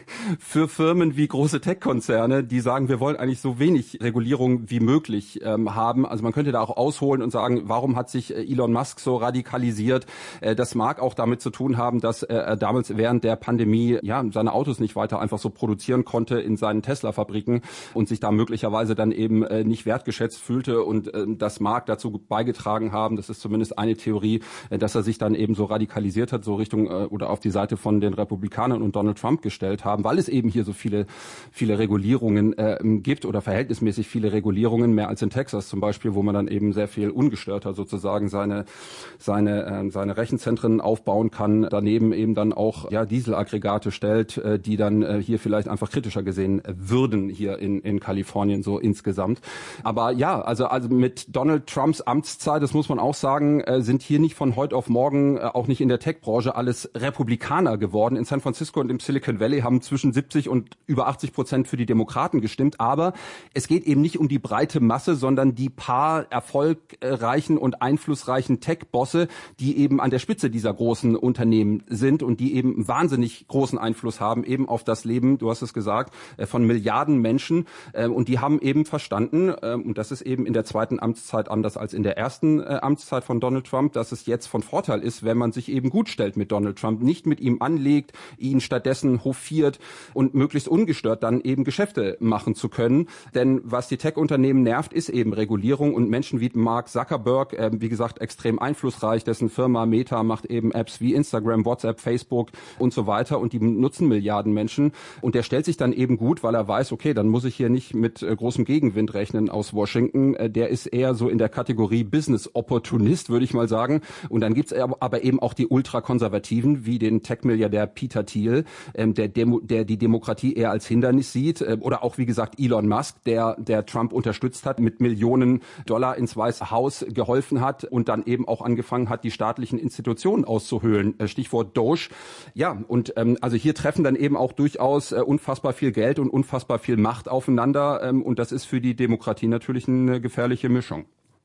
für Firmen wie große Tech-Konzerne, die sagen, wir wollen eigentlich so wenig Regulierung wie möglich ähm, haben. Also man könnte da auch ausholen und sagen, warum hat sich Elon Musk so radikalisiert? Äh, das mag auch damit zu tun haben, dass er damals während der Pandemie ja seine Autos nicht weiter einfach so produzieren konnte in seinen Tesla-Fabriken und sich da möglicherweise dann eben äh, nicht wertgeschätzt fühlte und äh, das mag dazu beigetragen haben, das ist zumindest eine Theorie, äh, dass er sich dann eben so radikalisiert hat, so Richtung äh, oder auf die Seite von den Republikanern und Donald Trump gestellt haben, weil es eben hier so viele viele Regulierungen äh, gibt oder verhältnismäßig viele Regulierungen, mehr als in Texas zum Beispiel, wo man dann eben sehr viel ungestörter sozusagen seine seine äh, seine Rechenzentren aufbauen kann, daneben eben dann auch ja Dieselaggregate stellt, äh, die dann äh, hier vielleicht einfach kritischer gesehen äh, würden hier in in Kalifornien so insgesamt. Aber ja, also also mit Donald Trumps Amtszeit, das muss man auch sagen, äh, sind hier nicht von heute auf morgen, äh, auch nicht in der Tech-Branche, alles Republikaner geworden. In San Francisco und im Silicon Valley haben zwischen siebzig und über achtzig Prozent für die Demokraten gestimmt. Aber es geht eben nicht um die breite Masse, sondern die paar erfolgreichen und einflussreichen Tech-Bosse, die eben an der Spitze dieser großen Unternehmen sind und die eben wahnsinnig großen Einfluss haben, eben auf das Leben, du hast es gesagt, äh, von Milliarden Menschen. Äh, und die haben eben verstanden, ähm, und das ist eben in der zweiten Amtszeit anders als in der ersten äh, Amtszeit von Donald Trump, dass es jetzt von Vorteil ist, wenn man sich eben gut stellt mit Donald Trump, nicht mit ihm anlegt, ihn stattdessen hofiert und möglichst ungestört dann eben Geschäfte machen zu können. Denn was die Tech-Unternehmen nervt, ist eben Regulierung und Menschen wie Mark Zuckerberg, äh, wie gesagt, extrem einflussreich, dessen Firma Meta macht eben Apps wie Instagram, WhatsApp, Facebook und so weiter und die nutzen Milliarden Menschen und der stellt sich dann eben gut, weil er weiß, okay, dann muss ich hier nicht mit äh, großem Gegenwind rechnen aus Washington. Äh, der ist eher so in der Kategorie Business-Opportunist, würde ich mal sagen. Und dann gibt's aber eben auch die Ultrakonservativen, wie den Tech-Milliardär Peter Thiel, ähm, der, Demo, der die Demokratie eher als Hindernis sieht. Äh, oder auch, wie gesagt, Elon Musk, der, der Trump unterstützt hat, mit Millionen Dollar ins Weiße Haus geholfen hat und dann eben auch angefangen hat, die staatlichen Institutionen auszuhöhlen. Äh, Stichwort Doge. Ja, und ähm, also hier treffen dann eben auch durchaus äh, unfassbar viel Geld und unfassbar viel Macht aufeinander. Ähm, und das ist für die Demokratie natürlich eine gefährliche Mischung.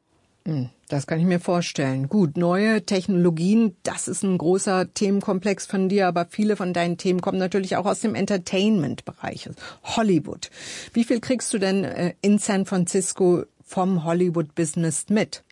Das kann ich mir vorstellen. Gut, neue Technologien, das ist ein großer Themenkomplex von dir, aber viele von deinen Themen kommen natürlich auch aus dem Entertainment-Bereich, Hollywood. Wie viel kriegst du denn in San Francisco vom Hollywood-Business mit?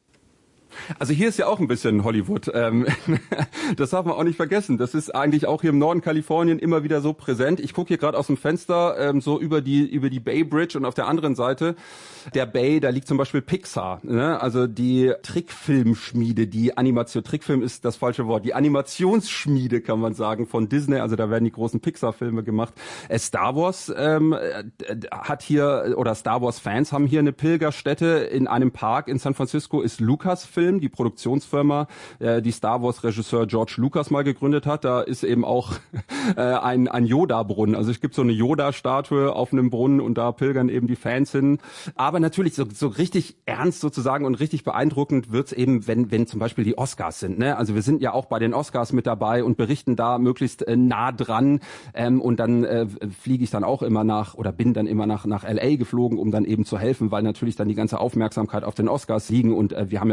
Also hier ist ja auch ein bisschen Hollywood. Ähm, das darf man auch nicht vergessen. Das ist eigentlich auch hier im Norden Kalifornien immer wieder so präsent. Ich gucke hier gerade aus dem Fenster ähm, so über die über die Bay Bridge und auf der anderen Seite der Bay, da liegt zum Beispiel Pixar. Ne? Also die Trickfilmschmiede, die Animation, Trickfilm ist das falsche Wort, die Animationsschmiede kann man sagen von Disney. Also da werden die großen Pixar-Filme gemacht. Äh, Star Wars ähm, hat hier, oder Star Wars-Fans haben hier eine Pilgerstätte in einem Park in San Francisco, ist Lucasfilm, die Produktionsfirma, äh, die Star Wars-Regisseur George Lucas mal gegründet hat. Da ist eben auch äh, ein, ein Yoda-Brunnen. Also es gibt so eine Yoda-Statue auf einem Brunnen und da pilgern eben die Fans hin. Aber natürlich so, so richtig ernst sozusagen und richtig beeindruckend wird's eben, wenn, wenn zum Beispiel die Oscars sind. Ne? Also wir sind ja auch bei den Oscars mit dabei und berichten da möglichst äh, nah dran. Ähm, und dann äh, fliege ich dann auch immer nach oder bin dann immer nach, nach L A geflogen, um dann eben zu helfen, weil natürlich dann die ganze Aufmerksamkeit auf den Oscars liegen und äh, wir haben ja auch ein Büro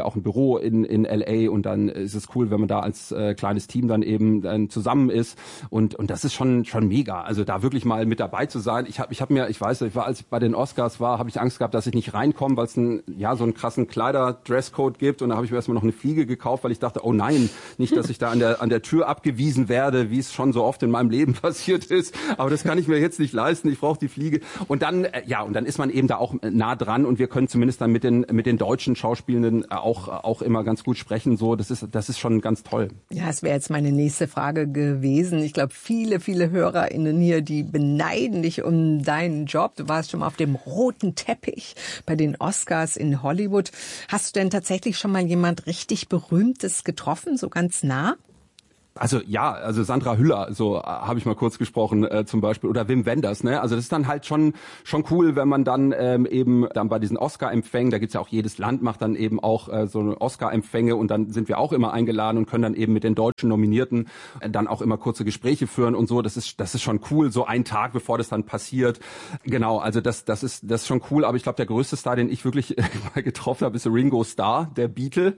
Büro in, in L A und dann ist es cool, wenn man da als äh, kleines Team dann eben dann zusammen ist und und das ist schon schon mega. Also da wirklich mal mit dabei zu sein. Ich habe ich habe mir, ich weiß, ich war als ich bei den Oscars war, habe ich Angst gehabt, dass ich nicht reinkomme, weil es ein ja so einen krassen Kleider-Dresscode gibt und da habe ich mir erstmal noch eine Fliege gekauft, weil ich dachte, oh nein, nicht, dass ich da an der an der Tür abgewiesen werde, wie es schon so oft in meinem Leben passiert ist. Aber das kann ich mir jetzt nicht leisten. Ich brauche die Fliege. Und dann äh, ja und dann ist man eben da auch nah dran und wir können zumindest dann mit den mit den deutschen Schauspielenden auch auch immer ganz gut sprechen. So, das ist das ist schon ganz toll. Ja, es wäre jetzt meine nächste Frage gewesen. Ich glaube, viele viele HörerInnen hier, die beneiden dich um deinen Job. Du warst schon mal auf dem roten Teppich bei den Oscars in Hollywood. Hast du denn tatsächlich schon mal jemand richtig Berühmtes getroffen, so ganz nah? Also ja, also Sandra Hüller, so äh, habe ich mal kurz gesprochen äh, zum Beispiel, oder Wim Wenders, ne? Also das ist dann halt schon schon cool, wenn man dann ähm, eben dann bei diesen Oscar-Empfängen, da gibt's ja auch jedes Land macht dann eben auch äh, so eine Oscar-Empfänge und dann sind wir auch immer eingeladen und können dann eben mit den deutschen Nominierten äh, dann auch immer kurze Gespräche führen und so. Das ist das ist schon cool, so einen Tag bevor das dann passiert. Genau, also das das ist das ist schon cool. Aber ich glaube, der größte Star, den ich wirklich äh, mal getroffen habe, ist Ringo Starr, der Beatle.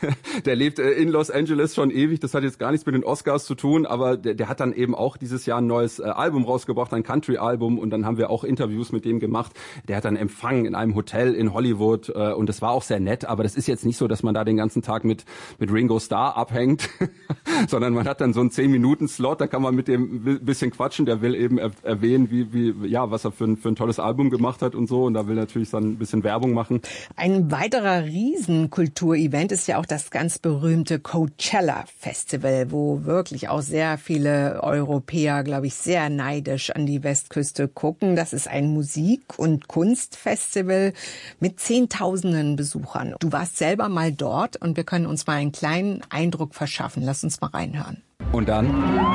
Der lebt äh, in Los Angeles schon ewig. Das hat jetzt gar nichts mit den Oscars zu tun, aber der, der hat dann eben auch dieses Jahr ein neues äh, Album rausgebracht, ein Country-Album und dann haben wir auch Interviews mit dem gemacht. Der hat dann Empfang in einem Hotel in Hollywood äh, und das war auch sehr nett, aber das ist jetzt nicht so, dass man da den ganzen Tag mit mit Ringo Starr abhängt, sondern man hat dann so einen zehn Minuten Slot, da kann man mit dem ein bisschen quatschen, der will eben er, erwähnen, wie wie ja, was er für ein, für ein tolles Album gemacht hat und so und da will natürlich dann ein bisschen Werbung machen. Ein weiterer Riesenkulturevent ist ja auch das ganz berühmte Coachella Festival, wo wirklich auch sehr viele Europäer, glaube ich, sehr neidisch an die Westküste gucken. Das ist ein Musik- und Kunstfestival mit Zehntausenden Besuchern. Du warst selber mal dort und wir können uns mal einen kleinen Eindruck verschaffen. Lass uns mal reinhören. Und dann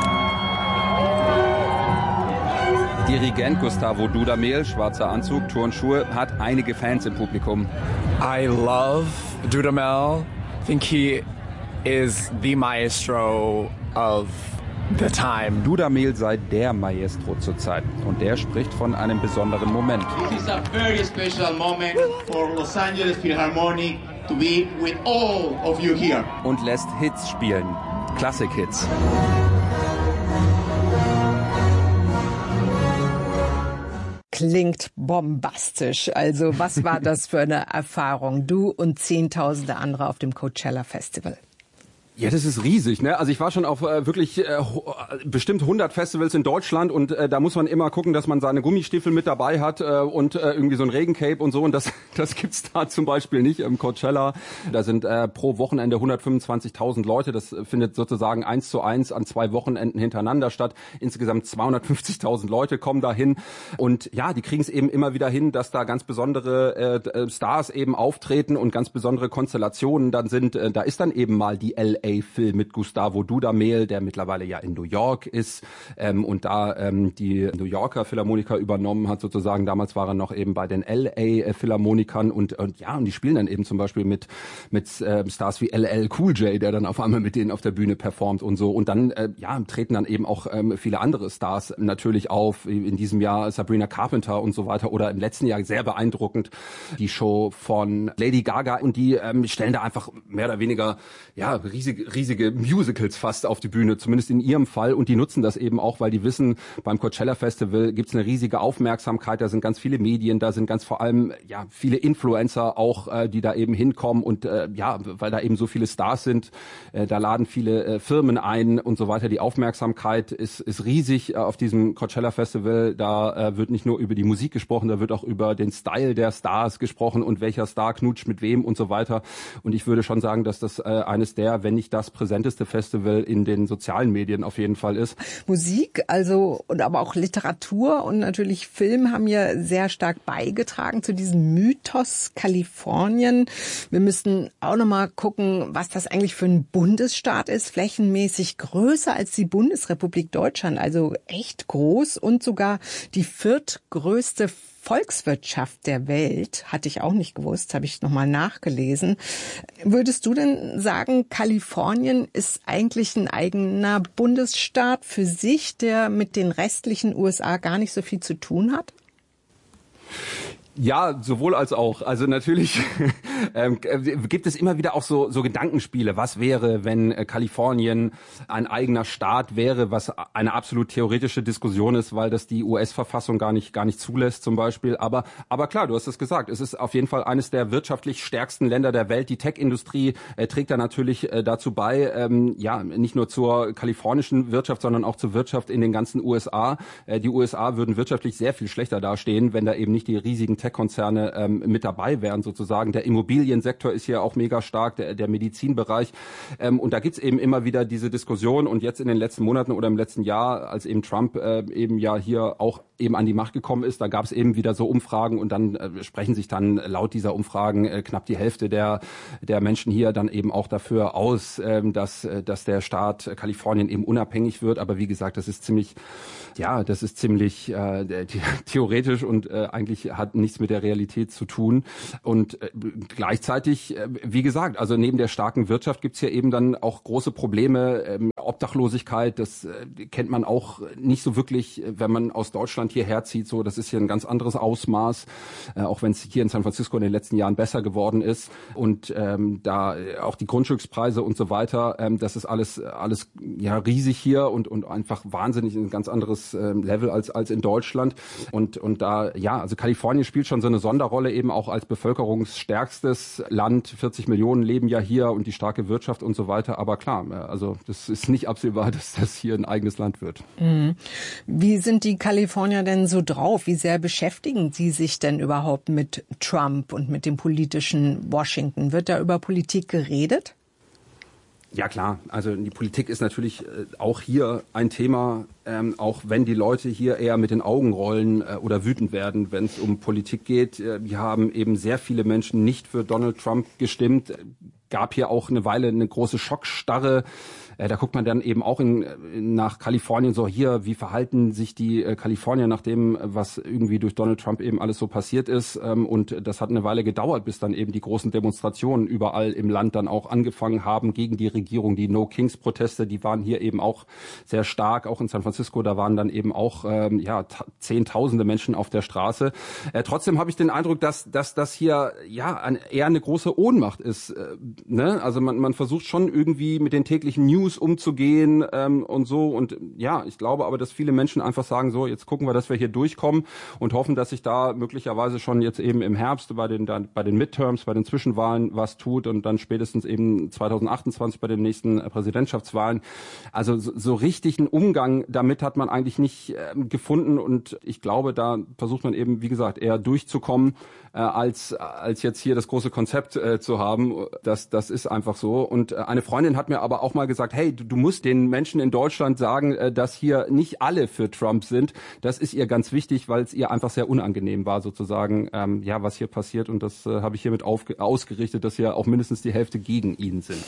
Dirigent Gustavo Dudamel, schwarzer Anzug, Turnschuhe, hat einige Fans im Publikum. I love Dudamel. I think he is the maestro of the time. Dudamel sei der Maestro zurzeit und der spricht von einem besonderen Moment. This is a very special moment for Los Angeles Philharmonic to be with all of you here. Und lässt Hits spielen, Klassik-Hits. Klingt bombastisch. Also was war das für eine Erfahrung? Du und zehntausende andere auf dem Coachella Festival. Ja, das ist riesig, ne? Also ich war schon auf äh, wirklich äh, bestimmt hundert Festivals in Deutschland und äh, da muss man immer gucken, dass man seine Gummistiefel mit dabei hat äh, und äh, irgendwie so ein Regencape und so und das das gibt's da zum Beispiel nicht im Coachella. Da sind äh, pro Wochenende hundertfünfundzwanzigtausend Leute. Das findet sozusagen eins zu eins an zwei Wochenenden hintereinander statt. Insgesamt zweihundertfünfzigtausend Leute kommen dahin und ja, die kriegen es eben immer wieder hin, dass da ganz besondere äh, Stars eben auftreten und ganz besondere Konstellationen dann sind. Äh, da ist dann eben mal die L A-Film mit Gustavo Dudamel, der mittlerweile ja in New York ist ähm, und da ähm, die New Yorker Philharmoniker übernommen hat sozusagen. Damals war er noch eben bei den L A-Philharmonikern und, und ja, und die spielen dann eben zum Beispiel mit mit äh, Stars wie L L Cool J, der dann auf einmal mit denen auf der Bühne performt und so. Und dann äh, ja treten dann eben auch ähm, viele andere Stars natürlich auf. In diesem Jahr Sabrina Carpenter und so weiter oder im letzten Jahr sehr beeindruckend die Show von Lady Gaga und die ähm, stellen da einfach mehr oder weniger ja riesige riesige Musicals fast auf die Bühne, zumindest in ihrem Fall. Und die nutzen das eben auch, weil die wissen, beim Coachella Festival gibt's eine riesige Aufmerksamkeit. Da sind ganz viele Medien, da sind ganz vor allem ja viele Influencer auch, äh, die da eben hinkommen. Und äh, ja, weil da eben so viele Stars sind, äh, da laden viele äh, Firmen ein und so weiter. Die Aufmerksamkeit ist, ist riesig äh, auf diesem Coachella Festival. Da äh, wird nicht nur über die Musik gesprochen, da wird auch über den Style der Stars gesprochen und welcher Star knutscht mit wem und so weiter. Und ich würde schon sagen, dass das äh, eines der, wenn nicht das präsenteste Festival in den sozialen Medien auf jeden Fall ist. Musik, also und aber auch Literatur und natürlich Film haben ja sehr stark beigetragen zu diesem Mythos Kalifornien. Wir müssten auch noch mal gucken, was das eigentlich für ein Bundesstaat ist, flächenmäßig größer als die Bundesrepublik Deutschland, also echt groß und sogar die viertgrößte Volkswirtschaft der Welt, hatte ich auch nicht gewusst, habe ich nochmal nachgelesen. Würdest du denn sagen, Kalifornien ist eigentlich ein eigener Bundesstaat für sich, der mit den restlichen U S A gar nicht so viel zu tun hat? Ja, sowohl als auch. Also natürlich ähm, gibt es immer wieder auch so, so Gedankenspiele. Was wäre, wenn äh, Kalifornien ein eigener Staat wäre, was eine absolut theoretische Diskussion ist, weil das die U S-Verfassung gar nicht, gar nicht zulässt zum Beispiel. Aber, aber klar, du hast es gesagt, es ist auf jeden Fall eines der wirtschaftlich stärksten Länder der Welt. Die Tech-Industrie äh, trägt da natürlich äh, dazu bei, ähm, ja, nicht nur zur kalifornischen Wirtschaft, sondern auch zur Wirtschaft in den ganzen U S A. Äh, die U S A würden wirtschaftlich sehr viel schlechter dastehen, wenn da eben nicht die riesigen Tech-Konzerne ähm, mit dabei wären sozusagen. Der Immobiliensektor ist hier auch mega stark, der, der Medizinbereich. Ähm, und da gibt's eben immer wieder diese Diskussion. Und jetzt in den letzten Monaten oder im letzten Jahr, als eben Trump äh, eben ja hier auch eben an die Macht gekommen ist, da gab's eben wieder so Umfragen und dann äh, sprechen sich dann laut dieser Umfragen äh, knapp die Hälfte der der Menschen hier dann eben auch dafür aus, äh, dass äh, dass der Staat Kalifornien eben unabhängig wird. Aber wie gesagt, das ist ziemlich, ja, das ist ziemlich äh, theoretisch und äh, eigentlich hat nichts mit der Realität zu tun. Und äh, gleichzeitig, äh, wie gesagt, also neben der starken Wirtschaft gibt's hier eben dann auch große Probleme. Ähm, Obdachlosigkeit, das äh, kennt man auch nicht so wirklich, wenn man aus Deutschland hierher zieht. So, das ist hier ein ganz anderes Ausmaß, äh, auch wenn es hier in San Francisco in den letzten Jahren besser geworden ist. Und ähm, da auch die Grundstückspreise und so weiter, ähm, das ist alles alles ja riesig hier und und einfach wahnsinnig ein ganz anderes äh, Level als als in Deutschland. Und und da ja, also Kalifornien spielt schon so eine Sonderrolle eben auch als bevölkerungsstärkstes Land. vierzig Millionen leben ja hier und die starke Wirtschaft und so weiter. Aber klar, also das ist nicht absehbar, dass das hier ein eigenes Land wird. Mhm. Wie sind die Kalifornier denn so drauf? Wie sehr beschäftigen sie sich denn überhaupt mit Trump und mit dem politischen Washington? Wird da über Politik geredet? Ja klar, also die Politik ist natürlich äh, auch hier ein Thema, ähm, auch wenn die Leute hier eher mit den Augen rollen äh, oder wütend werden, wenn es um Politik geht. Äh, wir haben eben sehr viele Menschen nicht für Donald Trump gestimmt. Gab hier auch eine Weile eine große Schockstarre. Äh, da guckt man dann eben auch in, nach Kalifornien so, hier, wie verhalten sich die äh, Kalifornier nach dem, was irgendwie durch Donald Trump eben alles so passiert ist. Ähm, und das hat eine Weile gedauert, bis dann eben die großen Demonstrationen überall im Land dann auch angefangen haben gegen die Regierung. Die No-Kings-Proteste, die waren hier eben auch sehr stark, auch in San Francisco. Da waren dann eben auch ähm, ja zehntausende Menschen auf der Straße. Äh, trotzdem habe ich den Eindruck, dass dass das hier ja ein, eher eine große Ohnmacht ist. Äh, ne? Also man, man versucht schon irgendwie mit den täglichen News umzugehen ähm, und so. Und ja, ich glaube aber, dass viele Menschen einfach sagen, so, jetzt gucken wir, dass wir hier durchkommen und hoffen, dass sich da möglicherweise schon jetzt eben im Herbst bei den, dann, bei den Midterms, bei den Zwischenwahlen was tut und dann spätestens eben zwanzig achtundzwanzig bei den nächsten Präsidentschaftswahlen. Also so, so richtig einen Umgang damit hat man eigentlich nicht äh, gefunden und ich glaube, da versucht man eben, wie gesagt, eher durchzukommen, äh, als als jetzt hier das große Konzept äh, zu haben. Das, das ist einfach so. Und äh, eine Freundin hat mir aber auch mal gesagt, hey, du, du musst den Menschen in Deutschland sagen, äh, dass hier nicht alle für Trump sind. Das ist ihr ganz wichtig, weil es ihr einfach sehr unangenehm war, sozusagen, ähm, ja, was hier passiert. Und das äh, habe ich hiermit aufge- ausgerichtet, dass ja auch mindestens die Hälfte gegen ihn sind.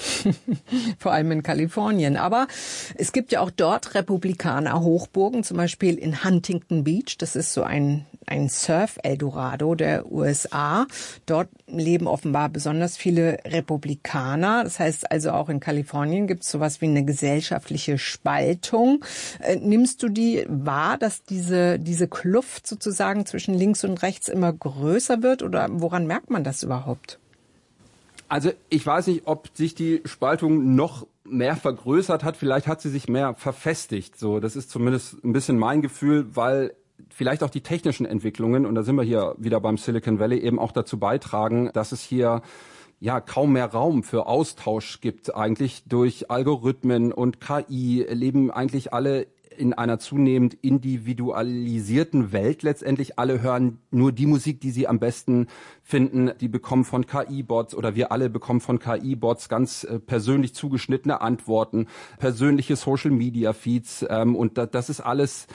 Vor allem in Kalifornien. Aber es gibt ja auch dort Republikaner-Hochburgen, zum Beispiel in Huntington Beach. Das ist so ein, ein Surf-Eldorado der U S A. Dort leben offenbar besonders viele Republikaner. Das heißt also auch in Kalifornien gibt es sowas wie eine gesellschaftliche Spaltung. Äh, nimmst du die wahr, dass diese, diese Kluft sozusagen zwischen links und rechts immer größer wird? Oder woran merkt man das überhaupt? Also ich weiß nicht, ob sich die Spaltung noch mehr vergrößert hat. Vielleicht hat sie sich mehr verfestigt. So, das ist zumindest ein bisschen mein Gefühl, weil vielleicht auch die technischen Entwicklungen, und da sind wir hier wieder beim Silicon Valley, eben auch dazu beitragen, dass es hier ja kaum mehr Raum für Austausch gibt. Eigentlich durch Algorithmen und K I leben eigentlich alle in einer zunehmend individualisierten Welt letztendlich. Alle hören nur die Musik, die sie am besten finden. Die bekommen von K I-Bots oder wir alle bekommen von K I-Bots ganz äh, persönlich zugeschnittene Antworten, persönliche Social-Media-Feeds. Ähm, und da, das ist alles,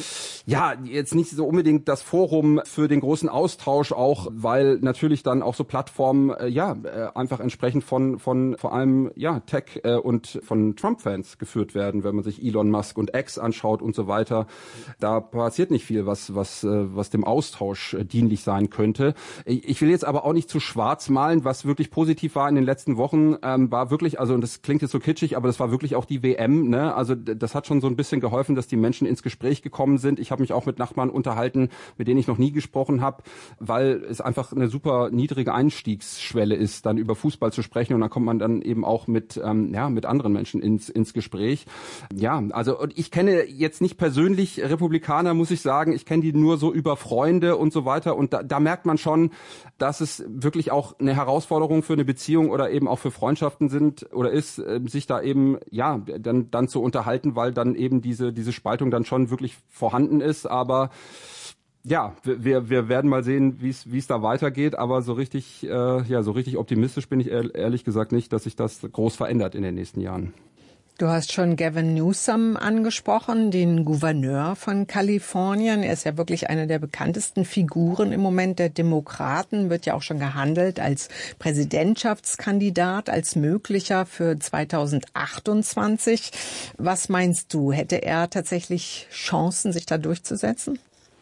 ja, jetzt nicht so unbedingt das Forum für den großen Austausch auch, weil natürlich dann auch so Plattformen, äh, ja, äh, einfach entsprechend von, von vor allem, ja, Tech äh, und von Trump-Fans geführt werden, wenn man sich Elon Musk und X anschaut. anschaut und so weiter, da passiert nicht viel, was was was dem Austausch dienlich sein könnte. Ich will jetzt aber auch nicht zu schwarz malen. Was wirklich positiv war in den letzten Wochen, ähm, war wirklich, also und das klingt jetzt so kitschig, aber das war wirklich auch die W M. Ne? Also das hat schon so ein bisschen geholfen, dass die Menschen ins Gespräch gekommen sind. Ich habe mich auch mit Nachbarn unterhalten, mit denen ich noch nie gesprochen habe, weil es einfach eine super niedrige Einstiegsschwelle ist, dann über Fußball zu sprechen, und dann kommt man dann eben auch mit ähm, ja mit anderen Menschen ins ins Gespräch. Ja, also und ich kenne jetzt nicht persönlich Republikaner, muss ich sagen. Ich kenne die nur so über Freunde und so weiter, und da, da merkt man schon, dass es wirklich auch eine Herausforderung für eine Beziehung oder eben auch für Freundschaften sind oder ist, sich da eben ja dann dann zu unterhalten, weil dann eben diese diese Spaltung dann schon wirklich vorhanden ist. Aber ja, wir wir werden mal sehen, wie es wie es da weitergeht. Aber so richtig äh, ja so richtig optimistisch bin ich ehrlich gesagt nicht, dass sich das groß verändert in den nächsten Jahren. Du hast schon Gavin Newsom angesprochen, den Gouverneur von Kalifornien. Er ist ja wirklich eine der bekanntesten Figuren im Moment der Demokraten, wird ja auch schon gehandelt als Präsidentschaftskandidat, als möglicher für zweitausendachtundzwanzig. Was meinst du, hätte er tatsächlich Chancen, sich da durchzusetzen?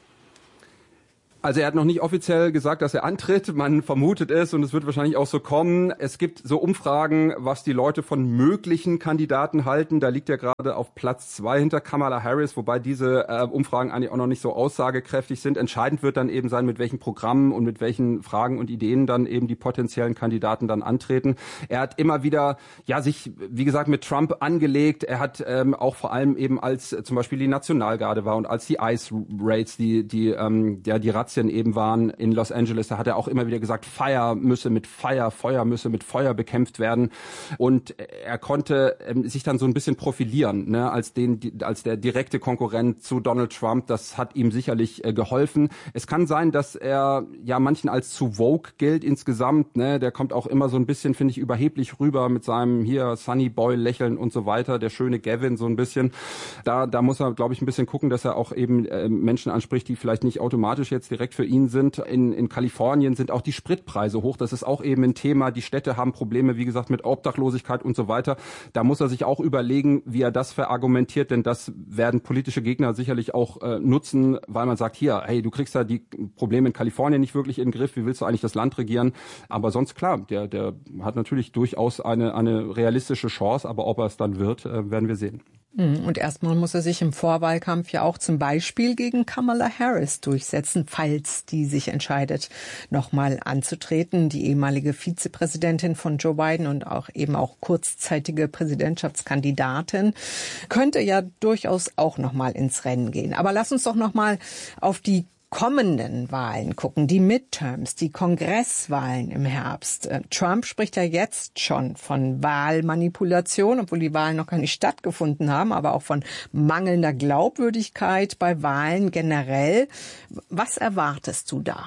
Also er hat noch nicht offiziell gesagt, dass er antritt. Man vermutet es, und es wird wahrscheinlich auch so kommen. Es gibt so Umfragen, was die Leute von möglichen Kandidaten halten. Da liegt er gerade auf Platz zwei hinter Kamala Harris, wobei diese äh, Umfragen eigentlich auch noch nicht so aussagekräftig sind. Entscheidend wird dann eben sein, mit welchen Programmen und mit welchen Fragen und Ideen dann eben die potenziellen Kandidaten dann antreten. Er hat immer wieder, ja, sich, wie gesagt, mit Trump angelegt. Er hat ähm, auch vor allem eben, als äh, zum Beispiel die Nationalgarde war und als die Ice Raids, die, die, ähm, ja, die Razzien eben waren in Los Angeles, da hat er auch immer wieder gesagt, Fire müsse mit Fire, Feuer müsse mit Feuer bekämpft werden. Und er konnte ähm, sich dann so ein bisschen profilieren, ne, als den, die, als der direkte Konkurrent zu Donald Trump. Das hat ihm sicherlich äh, geholfen. Es kann sein, dass er ja manchen als zu woke gilt insgesamt. Ne, der kommt auch immer so ein bisschen, finde ich, überheblich rüber mit seinem hier Sunny Boy Lächeln und so weiter. Der schöne Gavin so ein bisschen. Da, da muss er, glaube ich, ein bisschen gucken, dass er auch eben äh, Menschen anspricht, die vielleicht nicht automatisch jetzt direkt für ihn sind. In, in Kalifornien sind auch die Spritpreise hoch. Das ist auch eben ein Thema. Die Städte haben Probleme, wie gesagt, mit Obdachlosigkeit und so weiter. Da muss er sich auch überlegen, wie er das verargumentiert, denn das werden politische Gegner sicherlich auch äh, nutzen, weil man sagt, hier, hey, du kriegst da die Probleme in Kalifornien nicht wirklich in den Griff. Wie willst du eigentlich das Land regieren? Aber sonst klar, der, der hat natürlich durchaus eine, eine realistische Chance, aber ob er es dann wird, äh, werden wir sehen. Und erstmal muss er sich im Vorwahlkampf ja auch zum Beispiel gegen Kamala Harris durchsetzen, falls die sich entscheidet, nochmal anzutreten. Die ehemalige Vizepräsidentin von Joe Biden und auch eben auch kurzzeitige Präsidentschaftskandidatin könnte ja durchaus auch nochmal ins Rennen gehen. Aber lass uns doch nochmal auf die kommenden Wahlen gucken, die Midterms, die Kongresswahlen im Herbst. Trump spricht ja jetzt schon von Wahlmanipulation, obwohl die Wahlen noch gar nicht stattgefunden haben, aber auch von mangelnder Glaubwürdigkeit bei Wahlen generell. Was erwartest du da?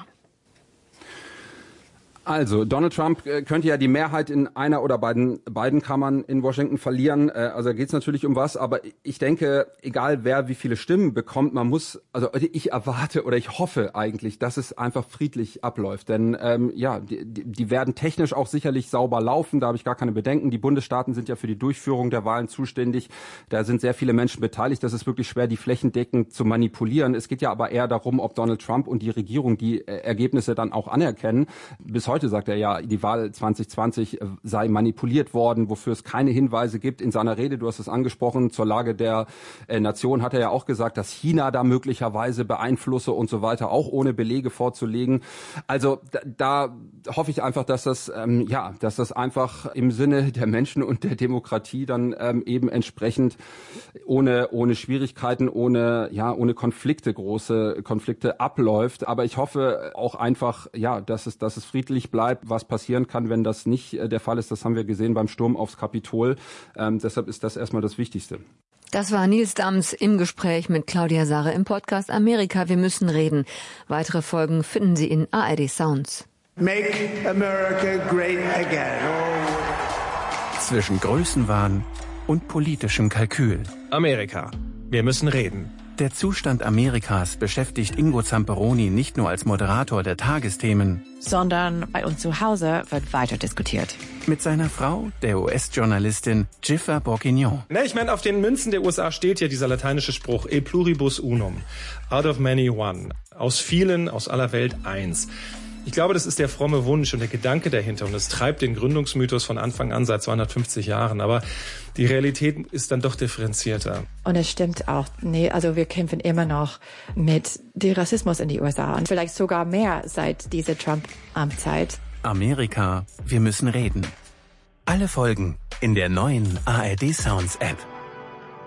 Also, Donald Trump könnte ja die Mehrheit in einer oder beiden, beiden Kammern in Washington verlieren. Also da geht es natürlich um was. Aber ich denke, egal wer wie viele Stimmen bekommt, man muss, also ich erwarte oder ich hoffe eigentlich, dass es einfach friedlich abläuft. Denn ähm, ja, die, die werden technisch auch sicherlich sauber laufen. Da habe ich gar keine Bedenken. Die Bundesstaaten sind ja für die Durchführung der Wahlen zuständig. Da sind sehr viele Menschen beteiligt. Das ist wirklich schwer, die flächendeckend zu manipulieren. Es geht ja aber eher darum, ob Donald Trump und die Regierung die Ergebnisse dann auch anerkennen. Bis heute Heute sagt er ja, die Wahl zwanzig zwanzig sei manipuliert worden, wofür es keine Hinweise gibt. In seiner Rede, du hast es angesprochen, zur Lage der äh, Nation hat er ja auch gesagt, dass China da möglicherweise beeinflusse und so weiter, auch ohne Belege vorzulegen. Also da, da hoffe ich einfach, dass das ähm, ja, dass das einfach im Sinne der Menschen und der Demokratie dann ähm, eben entsprechend ohne ohne Schwierigkeiten, ohne ja, ohne Konflikte, große Konflikte abläuft. Aber ich hoffe auch einfach, ja, dass es dass es friedlich bleibt. Was passieren kann, wenn das nicht äh, der Fall ist, das haben wir gesehen beim Sturm aufs Kapitol. Ähm, deshalb ist das erstmal das Wichtigste. Das war Nils Dams im Gespräch mit Claudia Sarre im Podcast Amerika. Wir müssen reden. Weitere Folgen finden Sie in A R D Sounds. Make America great again. Oh. Zwischen Größenwahn und politischem Kalkül. Amerika. Wir müssen reden. Der Zustand Amerikas beschäftigt Ingo Zamperoni nicht nur als Moderator der Tagesthemen, sondern bei uns zu Hause wird weiter diskutiert. Mit seiner Frau, der U S-Journalistin Giffer Bourguignon. Ne, ich meine, auf den Münzen der U S A steht ja dieser lateinische Spruch E pluribus unum, out of many one, aus vielen, aus aller Welt eins. Ich glaube, das ist der fromme Wunsch und der Gedanke dahinter und es treibt den Gründungsmythos von Anfang an seit zweihundertfünfzig Jahren. Aber die Realität ist dann doch differenzierter. Und es stimmt auch, nee, also wir kämpfen immer noch mit dem Rassismus in die U S A und vielleicht sogar mehr seit dieser Trump-Amtszeit. Amerika, wir müssen reden. Alle Folgen in der neuen A R D Sounds App.